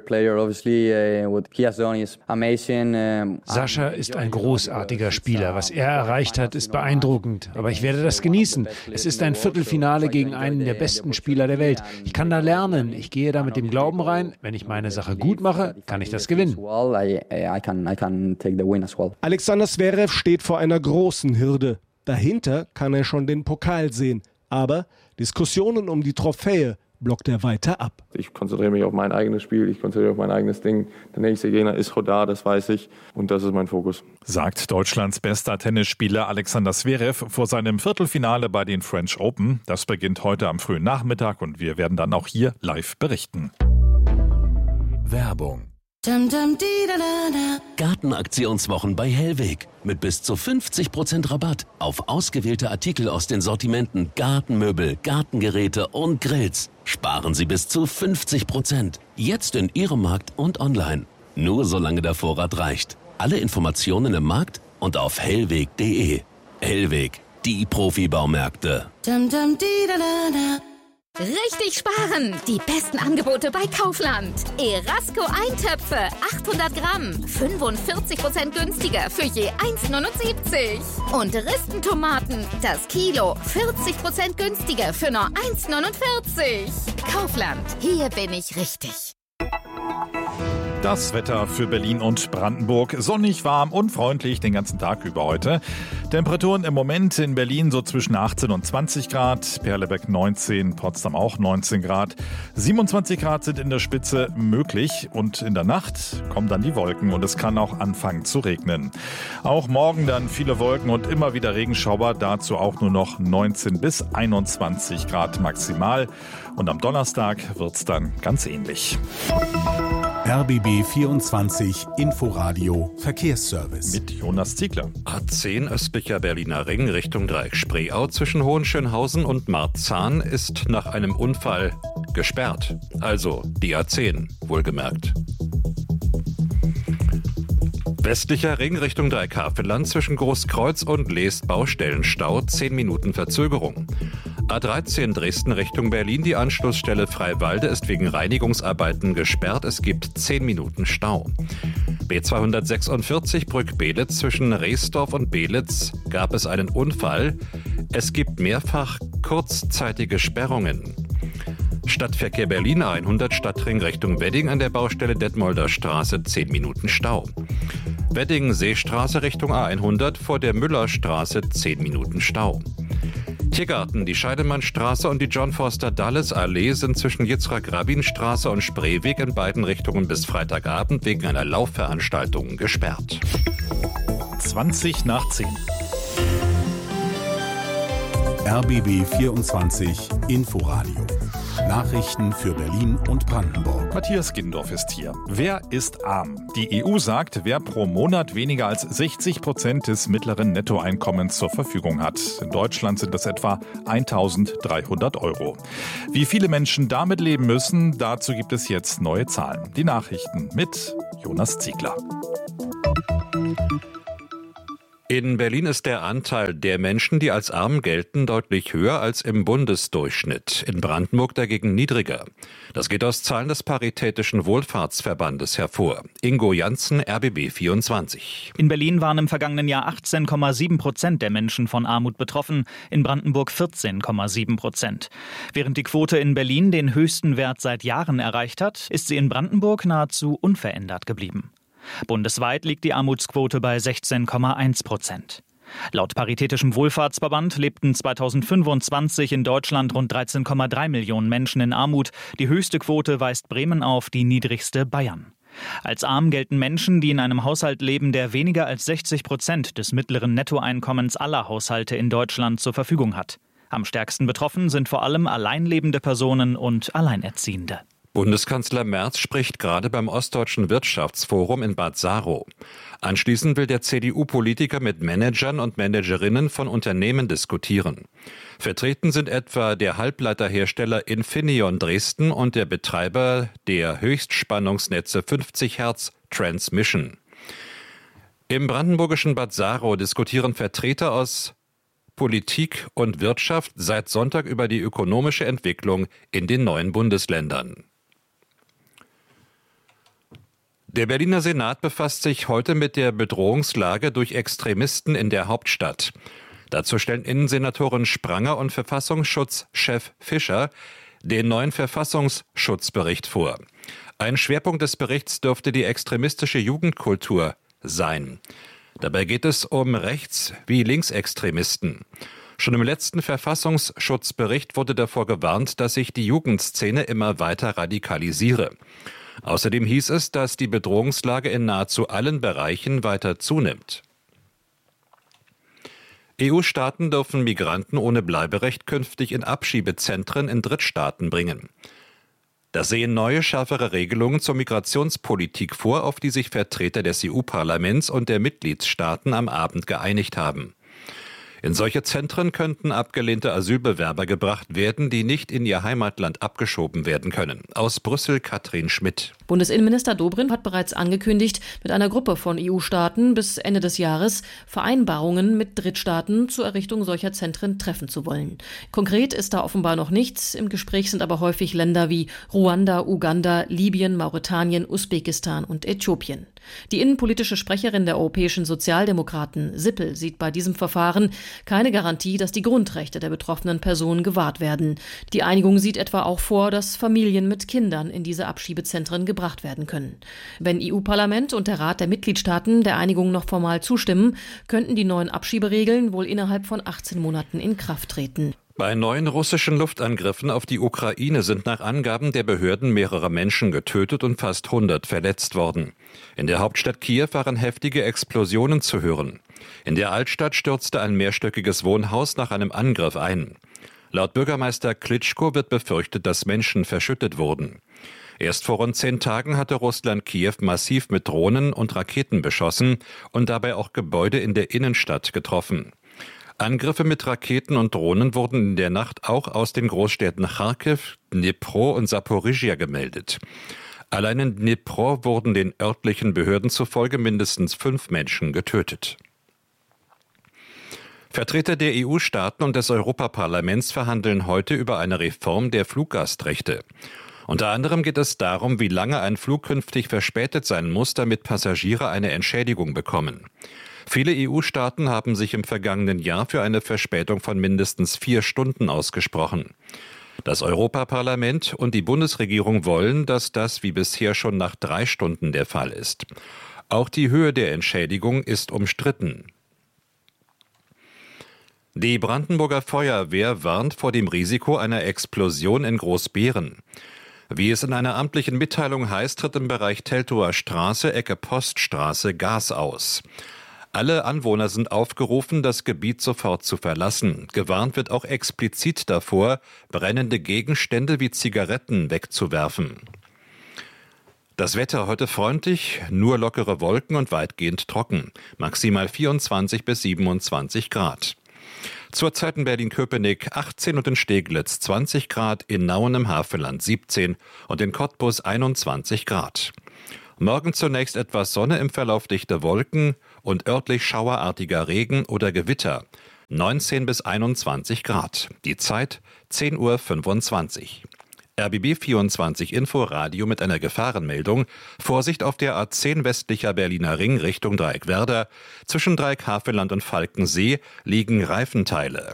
Sascha ist ein großartiger Spieler. Was er erreicht hat, ist beeindruckend. Aber ich werde das genießen. Es ist ein Viertelfinale gegen einen der besten Spieler der Welt. Ich kann da lernen. Ich gehe da mit dem Glauben rein, wenn ich meine Sache gut mache, kann ich das gewinnen. Alexander Zverev steht vor einer großen Hürde. Dahinter kann er schon den Pokal sehen. Aber Diskussionen um die Trophäe blockt er weiter ab. Ich konzentriere mich auf mein eigenes Spiel, ich konzentriere mich auf mein eigenes Ding. Der nächste Gegner ist Chodar, das weiß ich, und das ist mein Fokus. Sagt Deutschlands bester Tennisspieler Alexander Zverev vor seinem Viertelfinale bei den French Open. Das beginnt heute am frühen Nachmittag und wir werden dann auch hier live berichten. Werbung. Gartenaktionswochen bei Hellweg. Mit bis zu 50% Rabatt auf ausgewählte Artikel aus den Sortimenten Gartenmöbel, Gartengeräte und Grills. Sparen Sie bis zu 50%. Jetzt in Ihrem Markt und online. Nur solange der Vorrat reicht. Alle Informationen im Markt und auf hellweg.de. Hellweg, die Profi-Baumärkte. Richtig sparen! Die besten Angebote bei Kaufland. Erasco Eintöpfe, 800 Gramm, 45% günstiger für je 1,79. Und Ristentomaten, das Kilo, 40% günstiger für nur 1,49. Kaufland, hier bin ich richtig. Das Wetter für Berlin und Brandenburg. Sonnig, warm und freundlich den ganzen Tag über heute. Temperaturen im Moment in Berlin so zwischen 18 und 20 Grad. Perleberg 19, Potsdam auch 19 Grad. 27 Grad sind in der Spitze möglich. Und in der Nacht kommen dann die Wolken und es kann auch anfangen zu regnen. Auch morgen dann viele Wolken und immer wieder Regenschauer. Dazu auch nur noch 19 bis 21 Grad maximal. Und am Donnerstag wird's dann ganz ähnlich. RBB 24 Inforadio Verkehrsservice. Mit Jonas Ziegler. A10 östlicher Berliner Ring Richtung Dreieck Spreeau zwischen Hohenschönhausen und Marzahn ist nach einem Unfall gesperrt. Also die A10, wohlgemerkt. Westlicher Ring Richtung Dreieck-Havelland zwischen Großkreuz und Leest Baustellenstau, 10 Minuten Verzögerung. A13 Dresden Richtung Berlin, die Anschlussstelle Freiwalde ist wegen Reinigungsarbeiten gesperrt. Es gibt 10 Minuten Stau. B246 Brück-Belitz zwischen Reesdorf und Belitz gab es einen Unfall. Es gibt mehrfach kurzzeitige Sperrungen. Stadtverkehr Berlin A100 Stadtring Richtung Wedding an der Baustelle Detmolder Straße 10 Minuten Stau. Wedding Seestraße Richtung A100 vor der Müllerstraße 10 Minuten Stau. Tiergarten, die Scheidemannstraße und die John Foster Dulles Allee sind zwischen Yitzhak-Rabin-Straße und Spreeweg in beiden Richtungen bis Freitagabend wegen einer Laufveranstaltung gesperrt. 20 nach 10. RBB 24 Inforadio. Nachrichten für Berlin und Brandenburg. Matthias Gindorf ist hier. Wer ist arm? Die EU sagt, wer pro Monat weniger als 60% des mittleren Nettoeinkommens zur Verfügung hat. In Deutschland sind das etwa 1.300 €. Wie viele Menschen damit leben müssen, dazu gibt es jetzt neue Zahlen. Die Nachrichten mit Jonas Ziegler. In Berlin ist der Anteil der Menschen, die als arm gelten, deutlich höher als im Bundesdurchschnitt. In Brandenburg dagegen niedriger. Das geht aus Zahlen des Paritätischen Wohlfahrtsverbandes hervor. Ingo Janssen, RBB 24. In Berlin waren im vergangenen Jahr 18,7% der Menschen von Armut betroffen, in Brandenburg 14,7%. Während die Quote in Berlin den höchsten Wert seit Jahren erreicht hat, ist sie in Brandenburg nahezu unverändert geblieben. Bundesweit liegt die Armutsquote bei 16,1%. Laut Paritätischem Wohlfahrtsverband lebten 2025 in Deutschland rund 13,3 Millionen Menschen in Armut. Die höchste Quote weist Bremen auf, die niedrigste Bayern. Als arm gelten Menschen, die in einem Haushalt leben, der weniger als 60% des mittleren Nettoeinkommens aller Haushalte in Deutschland zur Verfügung hat. Am stärksten betroffen sind vor allem alleinlebende Personen und Alleinerziehende. Bundeskanzler Merz spricht gerade beim Ostdeutschen Wirtschaftsforum in Bad Saro. Anschließend will der CDU-Politiker mit Managern und Managerinnen von Unternehmen diskutieren. Vertreten sind etwa der Halbleiterhersteller Infineon Dresden und der Betreiber der Höchstspannungsnetze 50 Hertz Transmission. Im brandenburgischen Bad Saro diskutieren Vertreter aus Politik und Wirtschaft seit Sonntag über die ökonomische Entwicklung in den neuen Bundesländern. Der Berliner Senat befasst sich heute mit der Bedrohungslage durch Extremisten in der Hauptstadt. Dazu stellen Innensenatorin Spranger und Verfassungsschutzchef Fischer den neuen Verfassungsschutzbericht vor. Ein Schwerpunkt des Berichts dürfte die extremistische Jugendkultur sein. Dabei geht es um Rechts- wie Linksextremisten. Schon im letzten Verfassungsschutzbericht wurde davor gewarnt, dass sich die Jugendszene immer weiter radikalisiere. Außerdem hieß es, dass die Bedrohungslage in nahezu allen Bereichen weiter zunimmt. EU-Staaten dürfen Migranten ohne Bleiberecht künftig in Abschiebezentren in Drittstaaten bringen. Das sehen neue, schärfere Regelungen zur Migrationspolitik vor, auf die sich Vertreter des EU-Parlaments und der Mitgliedstaaten am Abend geeinigt haben. In solche Zentren könnten abgelehnte Asylbewerber gebracht werden, die nicht in ihr Heimatland abgeschoben werden können. Aus Brüssel Katrin Schmidt. Bundesinnenminister Dobrindt hat bereits angekündigt, mit einer Gruppe von EU-Staaten bis Ende des Jahres Vereinbarungen mit Drittstaaten zur Errichtung solcher Zentren treffen zu wollen. Konkret ist da offenbar noch nichts. Im Gespräch sind aber häufig Länder wie Ruanda, Uganda, Libyen, Mauretanien, Usbekistan und Äthiopien. Die innenpolitische Sprecherin der europäischen Sozialdemokraten, Sippel, sieht bei diesem Verfahren keine Garantie, dass die Grundrechte der betroffenen Personen gewahrt werden. Die Einigung sieht etwa auch vor, dass Familien mit Kindern in diese Abschiebezentren gebracht werden können. Wenn EU-Parlament und der Rat der Mitgliedstaaten der Einigung noch formal zustimmen, könnten die neuen Abschieberegeln wohl innerhalb von 18 Monaten in Kraft treten. Bei neuen russischen Luftangriffen auf die Ukraine sind nach Angaben der Behörden mehrere Menschen getötet und fast 100 verletzt worden. In der Hauptstadt Kiew waren heftige Explosionen zu hören. In der Altstadt stürzte ein mehrstöckiges Wohnhaus nach einem Angriff ein. Laut Bürgermeister Klitschko wird befürchtet, dass Menschen verschüttet wurden. Erst vor rund 10 Tagen hatte Russland Kiew massiv mit Drohnen und Raketen beschossen und dabei auch Gebäude in der Innenstadt getroffen. Angriffe mit Raketen und Drohnen wurden in der Nacht auch aus den Großstädten Charkiw, Dnipro und Saporischschja gemeldet. Allein in Dnipro wurden den örtlichen Behörden zufolge mindestens 5 Menschen getötet. Vertreter der EU-Staaten und des Europaparlaments verhandeln heute über eine Reform der Fluggastrechte. Unter anderem geht es darum, wie lange ein Flug künftig verspätet sein muss, damit Passagiere eine Entschädigung bekommen. Viele EU-Staaten haben sich im vergangenen Jahr für eine Verspätung von mindestens 4 Stunden ausgesprochen. Das Europaparlament und die Bundesregierung wollen, dass das wie bisher schon nach 3 Stunden der Fall ist. Auch die Höhe der Entschädigung ist umstritten. Die Brandenburger Feuerwehr warnt vor dem Risiko einer Explosion in Großbeeren. Wie es in einer amtlichen Mitteilung heißt, tritt im Bereich Teltower Straße, Ecke Poststraße, Gas aus. Alle Anwohner sind aufgerufen, das Gebiet sofort zu verlassen. Gewarnt wird auch explizit davor, brennende Gegenstände wie Zigaretten wegzuwerfen. Das Wetter heute freundlich, nur lockere Wolken und weitgehend trocken. Maximal 24 bis 27 Grad. Zurzeit in Berlin-Köpenick 18 und in Steglitz 20 Grad, in Nauen im Havelland 17 und in Cottbus 21 Grad. Morgen zunächst etwas Sonne, im Verlauf dichte Wolken und örtlich schauerartiger Regen oder Gewitter. 19 bis 21 Grad. Die Zeit 10:25 Uhr. RBB 24 Inforadio mit einer Gefahrenmeldung. Vorsicht auf der A10 westlicher Berliner Ring Richtung Dreieckwerder. Zwischen Dreieck-Havelland und Falkensee liegen Reifenteile.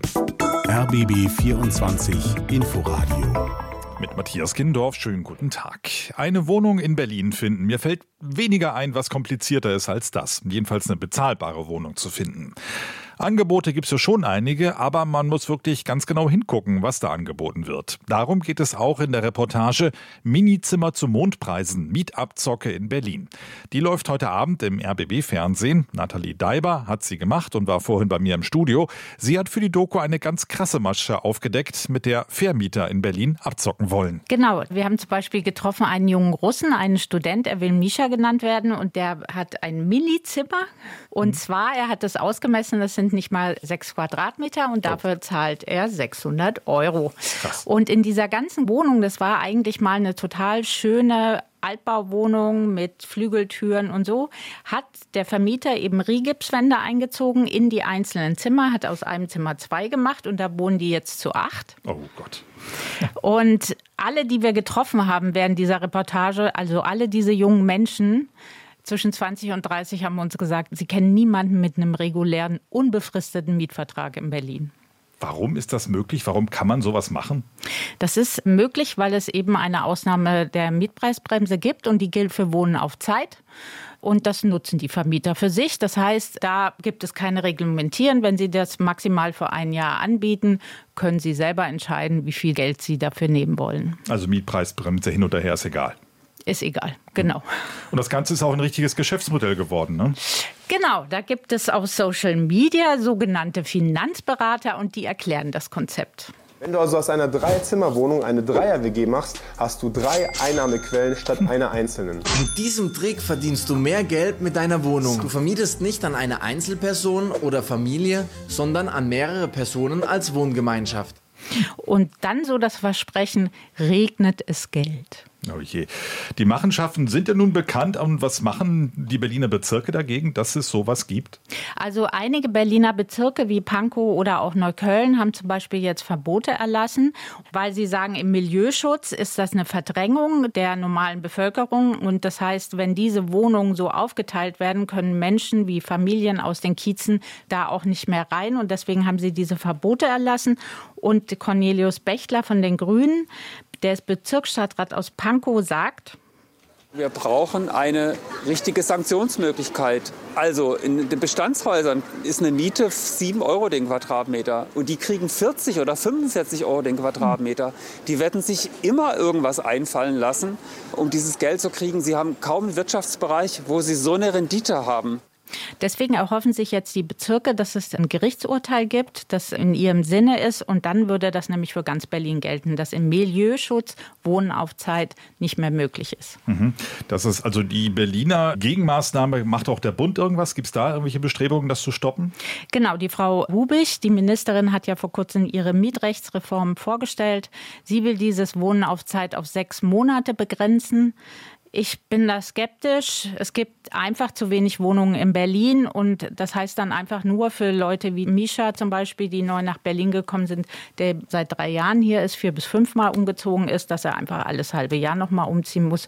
RBB 24 Inforadio. Mit Matthias Kindorf, schönen guten Tag. Eine Wohnung in Berlin finden. Mir fällt weniger ein, was komplizierter ist als das. Jedenfalls eine bezahlbare Wohnung zu finden. Angebote gibt es ja schon einige, aber man muss wirklich ganz genau hingucken, was da angeboten wird. Darum geht es auch in der Reportage Minizimmer zu Mondpreisen, Mietabzocke in Berlin. Die läuft heute Abend im RBB-Fernsehen. Nathalie Deiber hat sie gemacht und war vorhin bei mir im Studio. Sie hat für die Doku eine ganz krasse Masche aufgedeckt, mit der Vermieter in Berlin abzocken wollen. Genau, wir haben zum Beispiel getroffen einen jungen Russen, einen Student, er will Mischa genannt werden und der hat ein Minizimmer. Und zwar, er hat das ausgemessen, das sind nicht mal 6 Quadratmeter und dafür zahlt er 600 €. Krass. Und in dieser ganzen Wohnung, das war eigentlich mal eine total schöne Altbauwohnung mit Flügeltüren und so, hat der Vermieter eben Rigipswände eingezogen in die einzelnen Zimmer, hat aus einem Zimmer 2 gemacht und da wohnen die jetzt zu 8. Oh Gott. Und alle, die wir getroffen haben während dieser Reportage, also alle diese jungen Menschen, zwischen 20 und 30 haben uns gesagt, sie kennen niemanden mit einem regulären, unbefristeten Mietvertrag in Berlin. Warum ist das möglich? Warum kann man sowas machen? Das ist möglich, weil es eben eine Ausnahme der Mietpreisbremse gibt und die gilt für Wohnen auf Zeit. Und das nutzen die Vermieter für sich. Das heißt, da gibt es keine Reglementieren. Wenn sie das maximal für ein Jahr anbieten, können sie selber entscheiden, wie viel Geld sie dafür nehmen wollen. Also Mietpreisbremse hin und her ist egal. Ist egal, genau. Und das Ganze ist auch ein richtiges Geschäftsmodell geworden, ne? Genau, da gibt es auf Social Media sogenannte Finanzberater und die erklären das Konzept. Wenn du also aus einer 3-Zimmer-Wohnung eine 3er-WG machst, hast du 3 Einnahmequellen statt einer einzelnen. Mit diesem Trick verdienst du mehr Geld mit deiner Wohnung. Du vermietest nicht an eine Einzelperson oder Familie, sondern an mehrere Personen als Wohngemeinschaft. Und dann so das Versprechen, regnet es Geld. Oh je. Die Machenschaften sind ja nun bekannt. Und was machen die Berliner Bezirke dagegen, dass es sowas gibt? Also einige Berliner Bezirke wie Pankow oder auch Neukölln haben zum Beispiel jetzt Verbote erlassen, weil sie sagen, im Milieuschutz ist das eine Verdrängung der normalen Bevölkerung. Und das heißt, wenn diese Wohnungen so aufgeteilt werden, können Menschen wie Familien aus den Kiezen da auch nicht mehr rein. Und deswegen haben sie diese Verbote erlassen. Und Cornelius Bechtler von den Grünen, der ist Bezirksstadtrat aus Pankow, sagt: Wir brauchen eine richtige Sanktionsmöglichkeit. Also in den Bestandshäusern ist eine Miete 7 € den Quadratmeter und die kriegen 40 oder 45 € den Quadratmeter. Die werden sich immer irgendwas einfallen lassen, um dieses Geld zu kriegen. Sie haben kaum einen Wirtschaftsbereich, wo sie so eine Rendite haben. Deswegen erhoffen sich jetzt die Bezirke, dass es ein Gerichtsurteil gibt, das in ihrem Sinne ist. Und dann würde das nämlich für ganz Berlin gelten, dass im Milieuschutz Wohnen auf Zeit nicht mehr möglich ist. Das ist also die Berliner Gegenmaßnahme. Macht auch der Bund irgendwas? Gibt es da irgendwelche Bestrebungen, das zu stoppen? Genau, die Frau Rubich, die Ministerin, hat ja vor kurzem ihre Mietrechtsreform vorgestellt. Sie will dieses Wohnen auf Zeit auf 6 Monate begrenzen. Ich bin da skeptisch. Es gibt einfach zu wenig Wohnungen in Berlin und das heißt dann einfach nur für Leute wie Mischa zum Beispiel, die neu nach Berlin gekommen sind, der seit 3 Jahren hier ist, 4 bis 5 Mal umgezogen ist, dass er einfach alles halbe Jahr noch mal umziehen muss.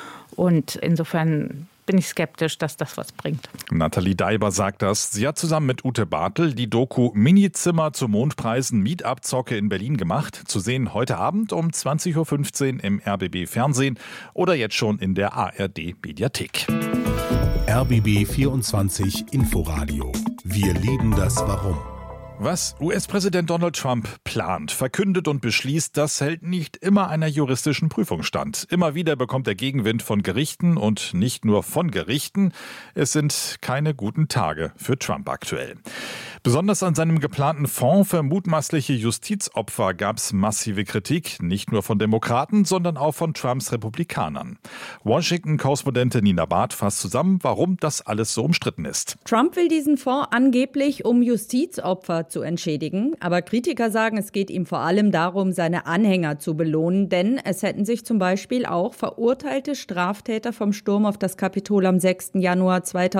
Und insofern bin ich skeptisch, dass das was bringt. Nathalie Deiber sagt das. Sie hat zusammen mit Ute Bartel die Doku Minizimmer zu Mondpreisen, Mietabzocke in Berlin gemacht. Zu sehen heute Abend um 20:15 Uhr im RBB Fernsehen oder jetzt schon in der ARD Mediathek. RBB 24 Inforadio. Wir lieben das Warum. Was US-Präsident Donald Trump plant, verkündet und beschließt, das hält nicht immer einer juristischen Prüfung stand. Immer wieder bekommt er Gegenwind von Gerichten und nicht nur von Gerichten. Es sind keine guten Tage für Trump aktuell. Besonders an seinem geplanten Fonds für mutmaßliche Justizopfer gab es massive Kritik, nicht nur von Demokraten, sondern auch von Trumps Republikanern. Washington-Korrespondentin Nina Barth fasst zusammen, warum das alles so umstritten ist. Trump will diesen Fonds angeblich, um Justizopfer zu entschädigen. Aber Kritiker sagen, es geht ihm vor allem darum, seine Anhänger zu belohnen. Denn es hätten sich zum Beispiel auch verurteilte Straftäter vom Sturm auf das Kapitol am 6. Januar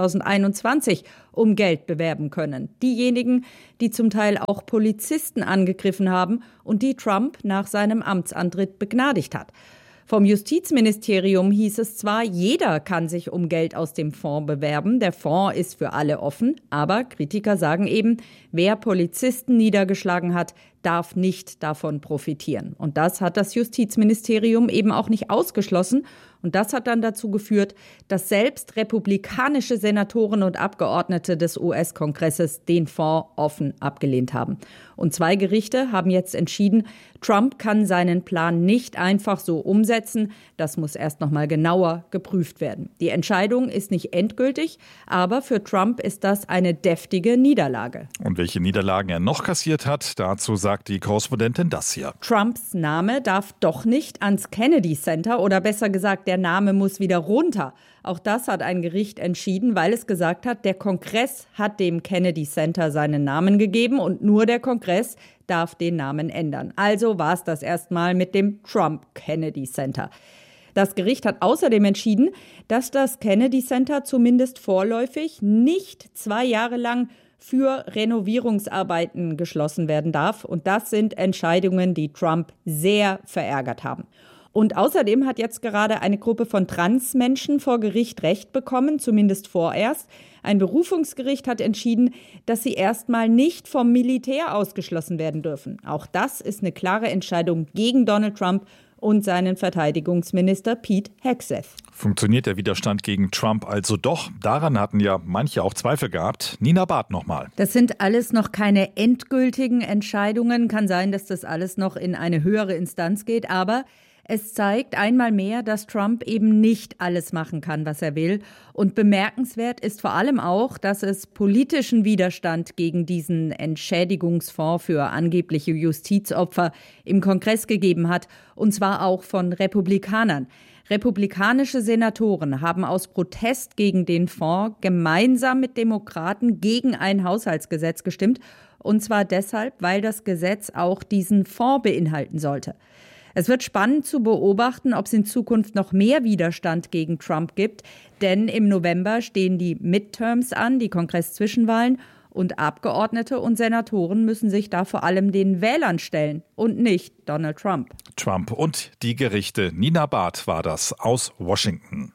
2021 um Geld bewerben können. Diejenigen, die zum Teil auch Polizisten angegriffen haben und die Trump nach seinem Amtsantritt begnadigt hat. Vom Justizministerium hieß es zwar, jeder kann sich um Geld aus dem Fonds bewerben. Der Fonds ist für alle offen. Aber Kritiker sagen eben, wer Polizisten niedergeschlagen hat, darf nicht davon profitieren. Und das hat das Justizministerium eben auch nicht ausgeschlossen. Und das hat dann dazu geführt, dass selbst republikanische Senatoren und Abgeordnete des US-Kongresses den Fonds offen abgelehnt haben. Und 2 Gerichte haben jetzt entschieden, Trump kann seinen Plan nicht einfach so umsetzen. Das muss erst noch mal genauer geprüft werden. Die Entscheidung ist nicht endgültig, aber für Trump ist das eine deftige Niederlage. Und welche Niederlagen er noch kassiert hat, dazu sagt die Korrespondentin das hier. Trumps Name darf doch nicht ans Kennedy Center, oder besser gesagt, der Name muss wieder runter. Auch das hat ein Gericht entschieden, weil es gesagt hat, der Kongress hat dem Kennedy Center seinen Namen gegeben und nur der Kongress darf den Namen ändern. Also war es das erstmal mit dem Trump Kennedy Center. Das Gericht hat außerdem entschieden, dass das Kennedy Center zumindest vorläufig nicht 2 Jahre lang für Renovierungsarbeiten geschlossen werden darf. Und das sind Entscheidungen, die Trump sehr verärgert haben. Und außerdem hat jetzt gerade eine Gruppe von Transmenschen vor Gericht Recht bekommen, zumindest vorerst. Ein Berufungsgericht hat entschieden, dass sie erstmal nicht vom Militär ausgeschlossen werden dürfen. Auch das ist eine klare Entscheidung gegen Donald Trump und seinen Verteidigungsminister Pete Hegseth. Funktioniert der Widerstand gegen Trump also doch? Daran hatten ja manche auch Zweifel gehabt. Nina Barth nochmal. Das sind alles noch keine endgültigen Entscheidungen. Kann sein, dass das alles noch in eine höhere Instanz geht, aber es zeigt einmal mehr, dass Trump eben nicht alles machen kann, was er will. Und bemerkenswert ist vor allem auch, dass es politischen Widerstand gegen diesen Entschädigungsfonds für angebliche Justizopfer im Kongress gegeben hat, und zwar auch von Republikanern. Republikanische Senatoren haben aus Protest gegen den Fonds gemeinsam mit Demokraten gegen ein Haushaltsgesetz gestimmt. Und zwar deshalb, weil das Gesetz auch diesen Fonds beinhalten sollte. Es wird spannend zu beobachten, ob es in Zukunft noch mehr Widerstand gegen Trump gibt. Denn im November stehen die Midterms an, die Kongress-Zwischenwahlen. Und Abgeordnete und Senatoren müssen sich da vor allem den Wählern stellen und nicht Donald Trump. Trump und die Gerichte. Nina Barth war das aus Washington.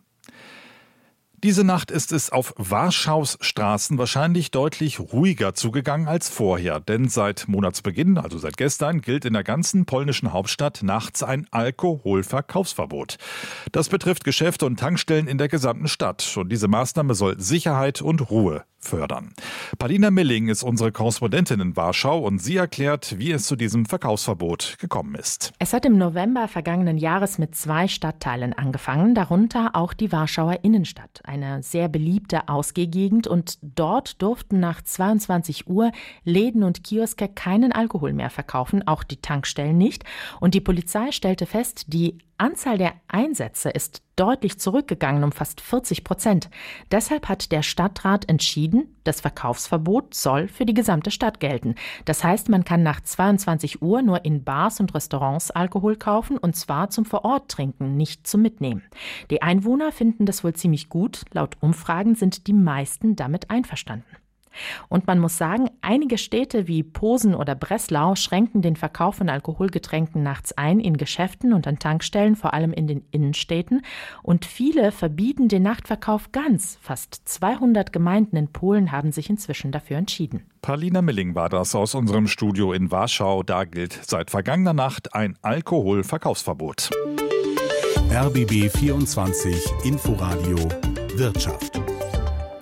Diese Nacht ist es auf Warschaus Straßen wahrscheinlich deutlich ruhiger zugegangen als vorher. Denn seit Monatsbeginn, also seit gestern, gilt in der ganzen polnischen Hauptstadt nachts ein Alkoholverkaufsverbot. Das betrifft Geschäfte und Tankstellen in der gesamten Stadt. Und diese Maßnahme soll Sicherheit und Ruhe fördern. Paulina Milling ist unsere Korrespondentin in Warschau und sie erklärt, wie es zu diesem Verkaufsverbot gekommen ist. Es hat im November vergangenen Jahres mit 2 Stadtteilen angefangen, darunter auch die Warschauer Innenstadt. Eine sehr beliebte Ausgehgegend, und dort durften nach 22 Uhr Läden und Kioske keinen Alkohol mehr verkaufen, auch die Tankstellen nicht. Und die Polizei stellte fest, die Anzahl der Einsätze ist deutlich zurückgegangen, um fast 40%. Deshalb hat der Stadtrat entschieden, das Verkaufsverbot soll für die gesamte Stadt gelten. Das heißt, man kann nach 22 Uhr nur in Bars und Restaurants Alkohol kaufen, und zwar zum Vor-Ort-Trinken, nicht zum Mitnehmen. Die Einwohner finden das wohl ziemlich gut. Laut Umfragen sind die meisten damit einverstanden. Und man muss sagen, einige Städte wie Posen oder Breslau schränken den Verkauf von Alkoholgetränken nachts ein in Geschäften und an Tankstellen, vor allem in den Innenstädten. Und viele verbieten den Nachtverkauf ganz. Fast 200 Gemeinden in Polen haben sich inzwischen dafür entschieden. Paulina Milling war das aus unserem Studio in Warschau. Da gilt seit vergangener Nacht ein Alkoholverkaufsverbot. RBB 24 Inforadio Wirtschaft.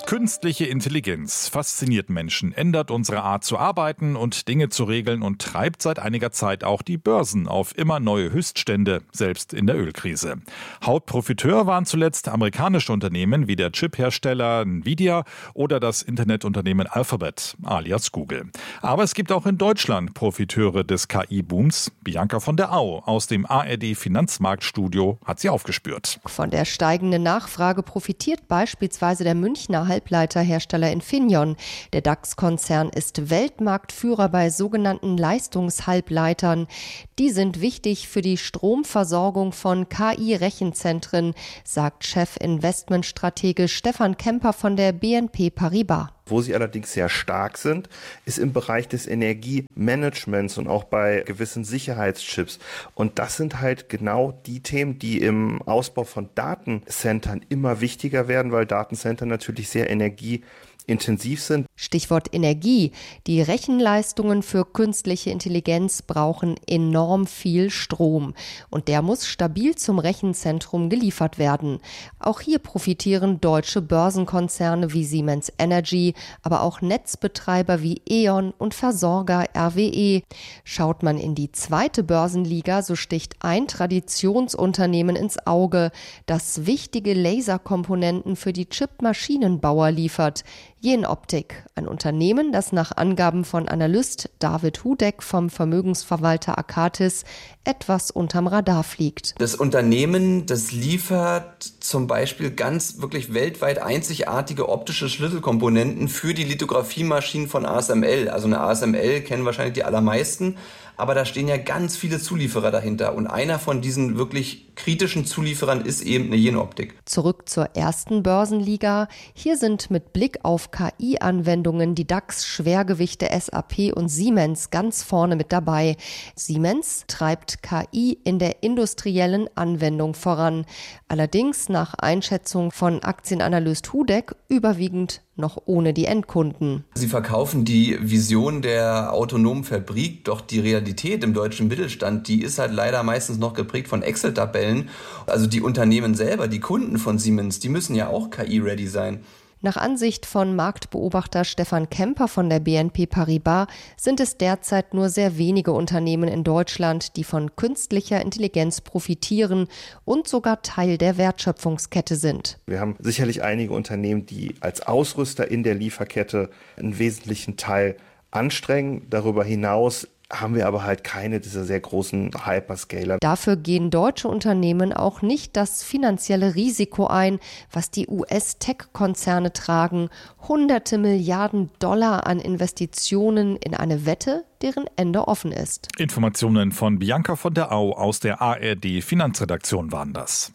Künstliche Intelligenz fasziniert Menschen, ändert unsere Art zu arbeiten und Dinge zu regeln und treibt seit einiger Zeit auch die Börsen auf immer neue Höchststände, selbst in der Ölkrise. Hauptprofiteur waren zuletzt amerikanische Unternehmen wie der Chiphersteller Nvidia oder das Internetunternehmen Alphabet, alias Google. Aber es gibt auch in Deutschland Profiteure des KI-Booms. Bianca von der Au aus dem ARD-Finanzmarktstudio hat sie aufgespürt. Von der steigenden Nachfrage profitiert beispielsweise der Münchner Halbleiterhersteller Infineon. Der DAX-Konzern ist Weltmarktführer bei sogenannten Leistungshalbleitern. Die sind wichtig für die Stromversorgung von KI-Rechenzentren, sagt Chef-Investmentstratege Stefan Kemper von der BNP Paribas. Wo sie allerdings sehr stark sind, ist im Bereich des Energiemanagements und auch bei gewissen Sicherheitschips. Und das sind halt genau die Themen, die im Ausbau von Datencentern immer wichtiger werden, weil Datencenter natürlich sehr energieintensiv sind. Stichwort Energie. Die Rechenleistungen für künstliche Intelligenz brauchen enorm viel Strom. Und der muss stabil zum Rechenzentrum geliefert werden. Auch hier profitieren deutsche Börsenkonzerne wie Siemens Energy, aber auch Netzbetreiber wie E.ON und Versorger RWE. Schaut man in die zweite Börsenliga, so sticht ein Traditionsunternehmen ins Auge, das wichtige Laserkomponenten für die Chipmaschinenbauer liefert. Jenoptik, ein Unternehmen, das nach Angaben von Analyst David Hudeck vom Vermögensverwalter Akatis etwas unterm Radar fliegt. Das Unternehmen, das liefert zum Beispiel ganz wirklich weltweit einzigartige optische Schlüsselkomponenten für die Lithografiemaschinen von ASML. Also eine ASML kennen wahrscheinlich die allermeisten, aber da stehen ja ganz viele Zulieferer dahinter. Und einer von diesen wirklich kritischen Zulieferern ist eben eine Jenoptik. Zurück zur ersten Börsenliga. Hier sind mit Blick auf KI-Anwendungen die DAX-Schwergewichte SAP und Siemens ganz vorne mit dabei. Siemens treibt KI in der industriellen Anwendung voran. Allerdings nach Einschätzung von Aktienanalyst Hudeck überwiegend noch ohne die Endkunden. Sie verkaufen die Vision der autonomen Fabrik, doch die Realität im deutschen Mittelstand, die ist halt leider meistens noch geprägt von Excel-Tabellen. Also die Unternehmen selber, die Kunden von Siemens, die müssen ja auch KI-ready sein. Nach Ansicht von Marktbeobachter Stefan Kemper von der BNP Paribas sind es derzeit nur sehr wenige Unternehmen in Deutschland, die von künstlicher Intelligenz profitieren und sogar Teil der Wertschöpfungskette sind. Wir haben sicherlich einige Unternehmen, die als Ausrüster in der Lieferkette einen wesentlichen Teil anstrengen. Darüber hinaus haben wir aber halt keine dieser sehr großen Hyperscaler. Dafür gehen deutsche Unternehmen auch nicht das finanzielle Risiko ein, was die US-Tech-Konzerne tragen. Hunderte Milliarden Dollar an Investitionen in eine Wette, deren Ende offen ist. Informationen von Bianca von der Au aus der ARD Finanzredaktion waren das.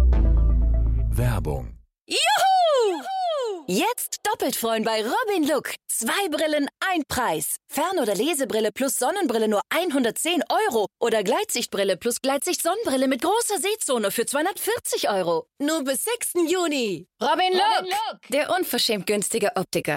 Werbung. Juhu! Jetzt doppelt freuen bei Robin Look. 2 Brillen, 1 Preis. Fern- oder Lesebrille plus Sonnenbrille nur 110 € oder Gleitsichtbrille plus Gleitsicht-Sonnenbrille mit großer Sehzone für 240 €. Nur bis 6. Juni. Robin Look, der unverschämt günstige Optiker.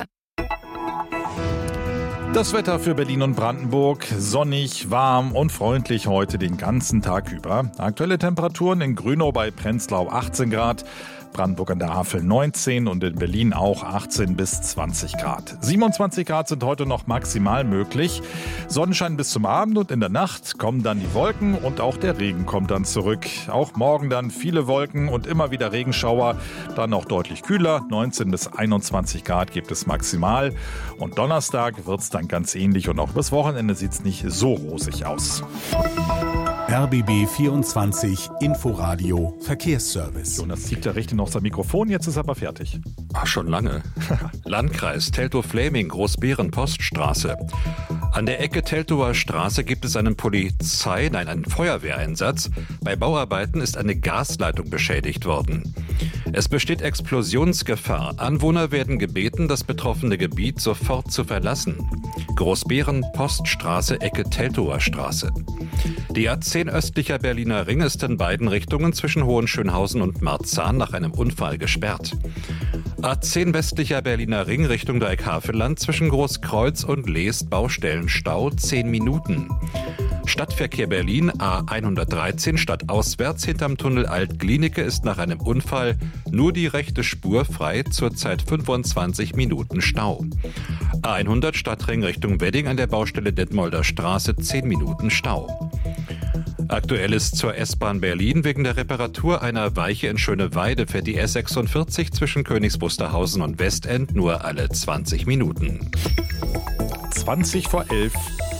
Das Wetter für Berlin und Brandenburg: sonnig, warm und freundlich heute den ganzen Tag über. Aktuelle Temperaturen: in Grünau bei Prenzlau 18 Grad, Brandenburg an der Havel 19 und in Berlin auch 18 bis 20 Grad. 27 Grad sind heute noch maximal möglich. Sonnenschein bis zum Abend und in der Nacht kommen dann die Wolken und auch der Regen kommt dann zurück. Auch morgen dann viele Wolken und immer wieder Regenschauer, dann auch deutlich kühler. 19 bis 21 Grad gibt es maximal. Und Donnerstag wird es dann ganz ähnlich und auch bis Wochenende sieht es nicht so rosig aus. RBB 24 Inforadio Verkehrsservice. Jonas zieht da richtig noch sein Mikrofon, jetzt ist er aber fertig. Ach, schon lange. Landkreis Teltow-Fläming, Großbeeren-Poststraße. An der Ecke Teltower Straße gibt es einen einen Feuerwehreinsatz. Bei Bauarbeiten ist eine Gasleitung beschädigt worden. Es besteht Explosionsgefahr. Anwohner werden gebeten, das betroffene Gebiet sofort zu verlassen. Großbeeren, Poststraße, Ecke Teltower Straße. Die A10 östlicher Berliner Ring ist in beiden Richtungen zwischen Hohenschönhausen und Marzahn nach einem Unfall gesperrt. A10 westlicher Berliner Ring Richtung Dreieckhavelland zwischen Großkreuz und Leest Baustellenstau 10 Minuten. Stadtverkehr Berlin A113 stadtauswärts hinterm Tunnel Alt-Glienicke ist nach einem Unfall nur die rechte Spur frei, zurzeit 25 Minuten Stau. A100 Stadtring Richtung Wedding an der Baustelle Detmolder Straße 10 Minuten Stau. Aktuell ist zur S-Bahn Berlin wegen der Reparatur einer Weiche in Schöneweide fährt die S46 zwischen Königs Wusterhausen und Westend nur alle 20 Minuten. 11:20.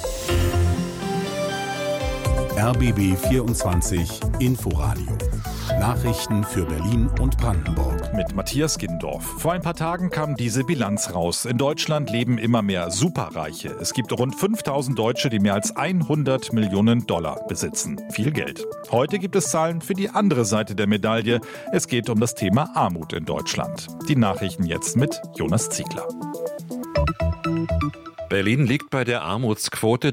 RBB 24 Inforadio. Nachrichten für Berlin und Brandenburg. Mit Matthias Gindorf. Vor ein paar Tagen kam diese Bilanz raus. In Deutschland leben immer mehr Superreiche. Es gibt rund 5000 Deutsche, die mehr als 100 Millionen Dollar besitzen. Viel Geld. Heute gibt es Zahlen für die andere Seite der Medaille. Es geht um das Thema Armut in Deutschland. Die Nachrichten jetzt mit Jonas Ziegler. Berlin liegt bei der Armutsquote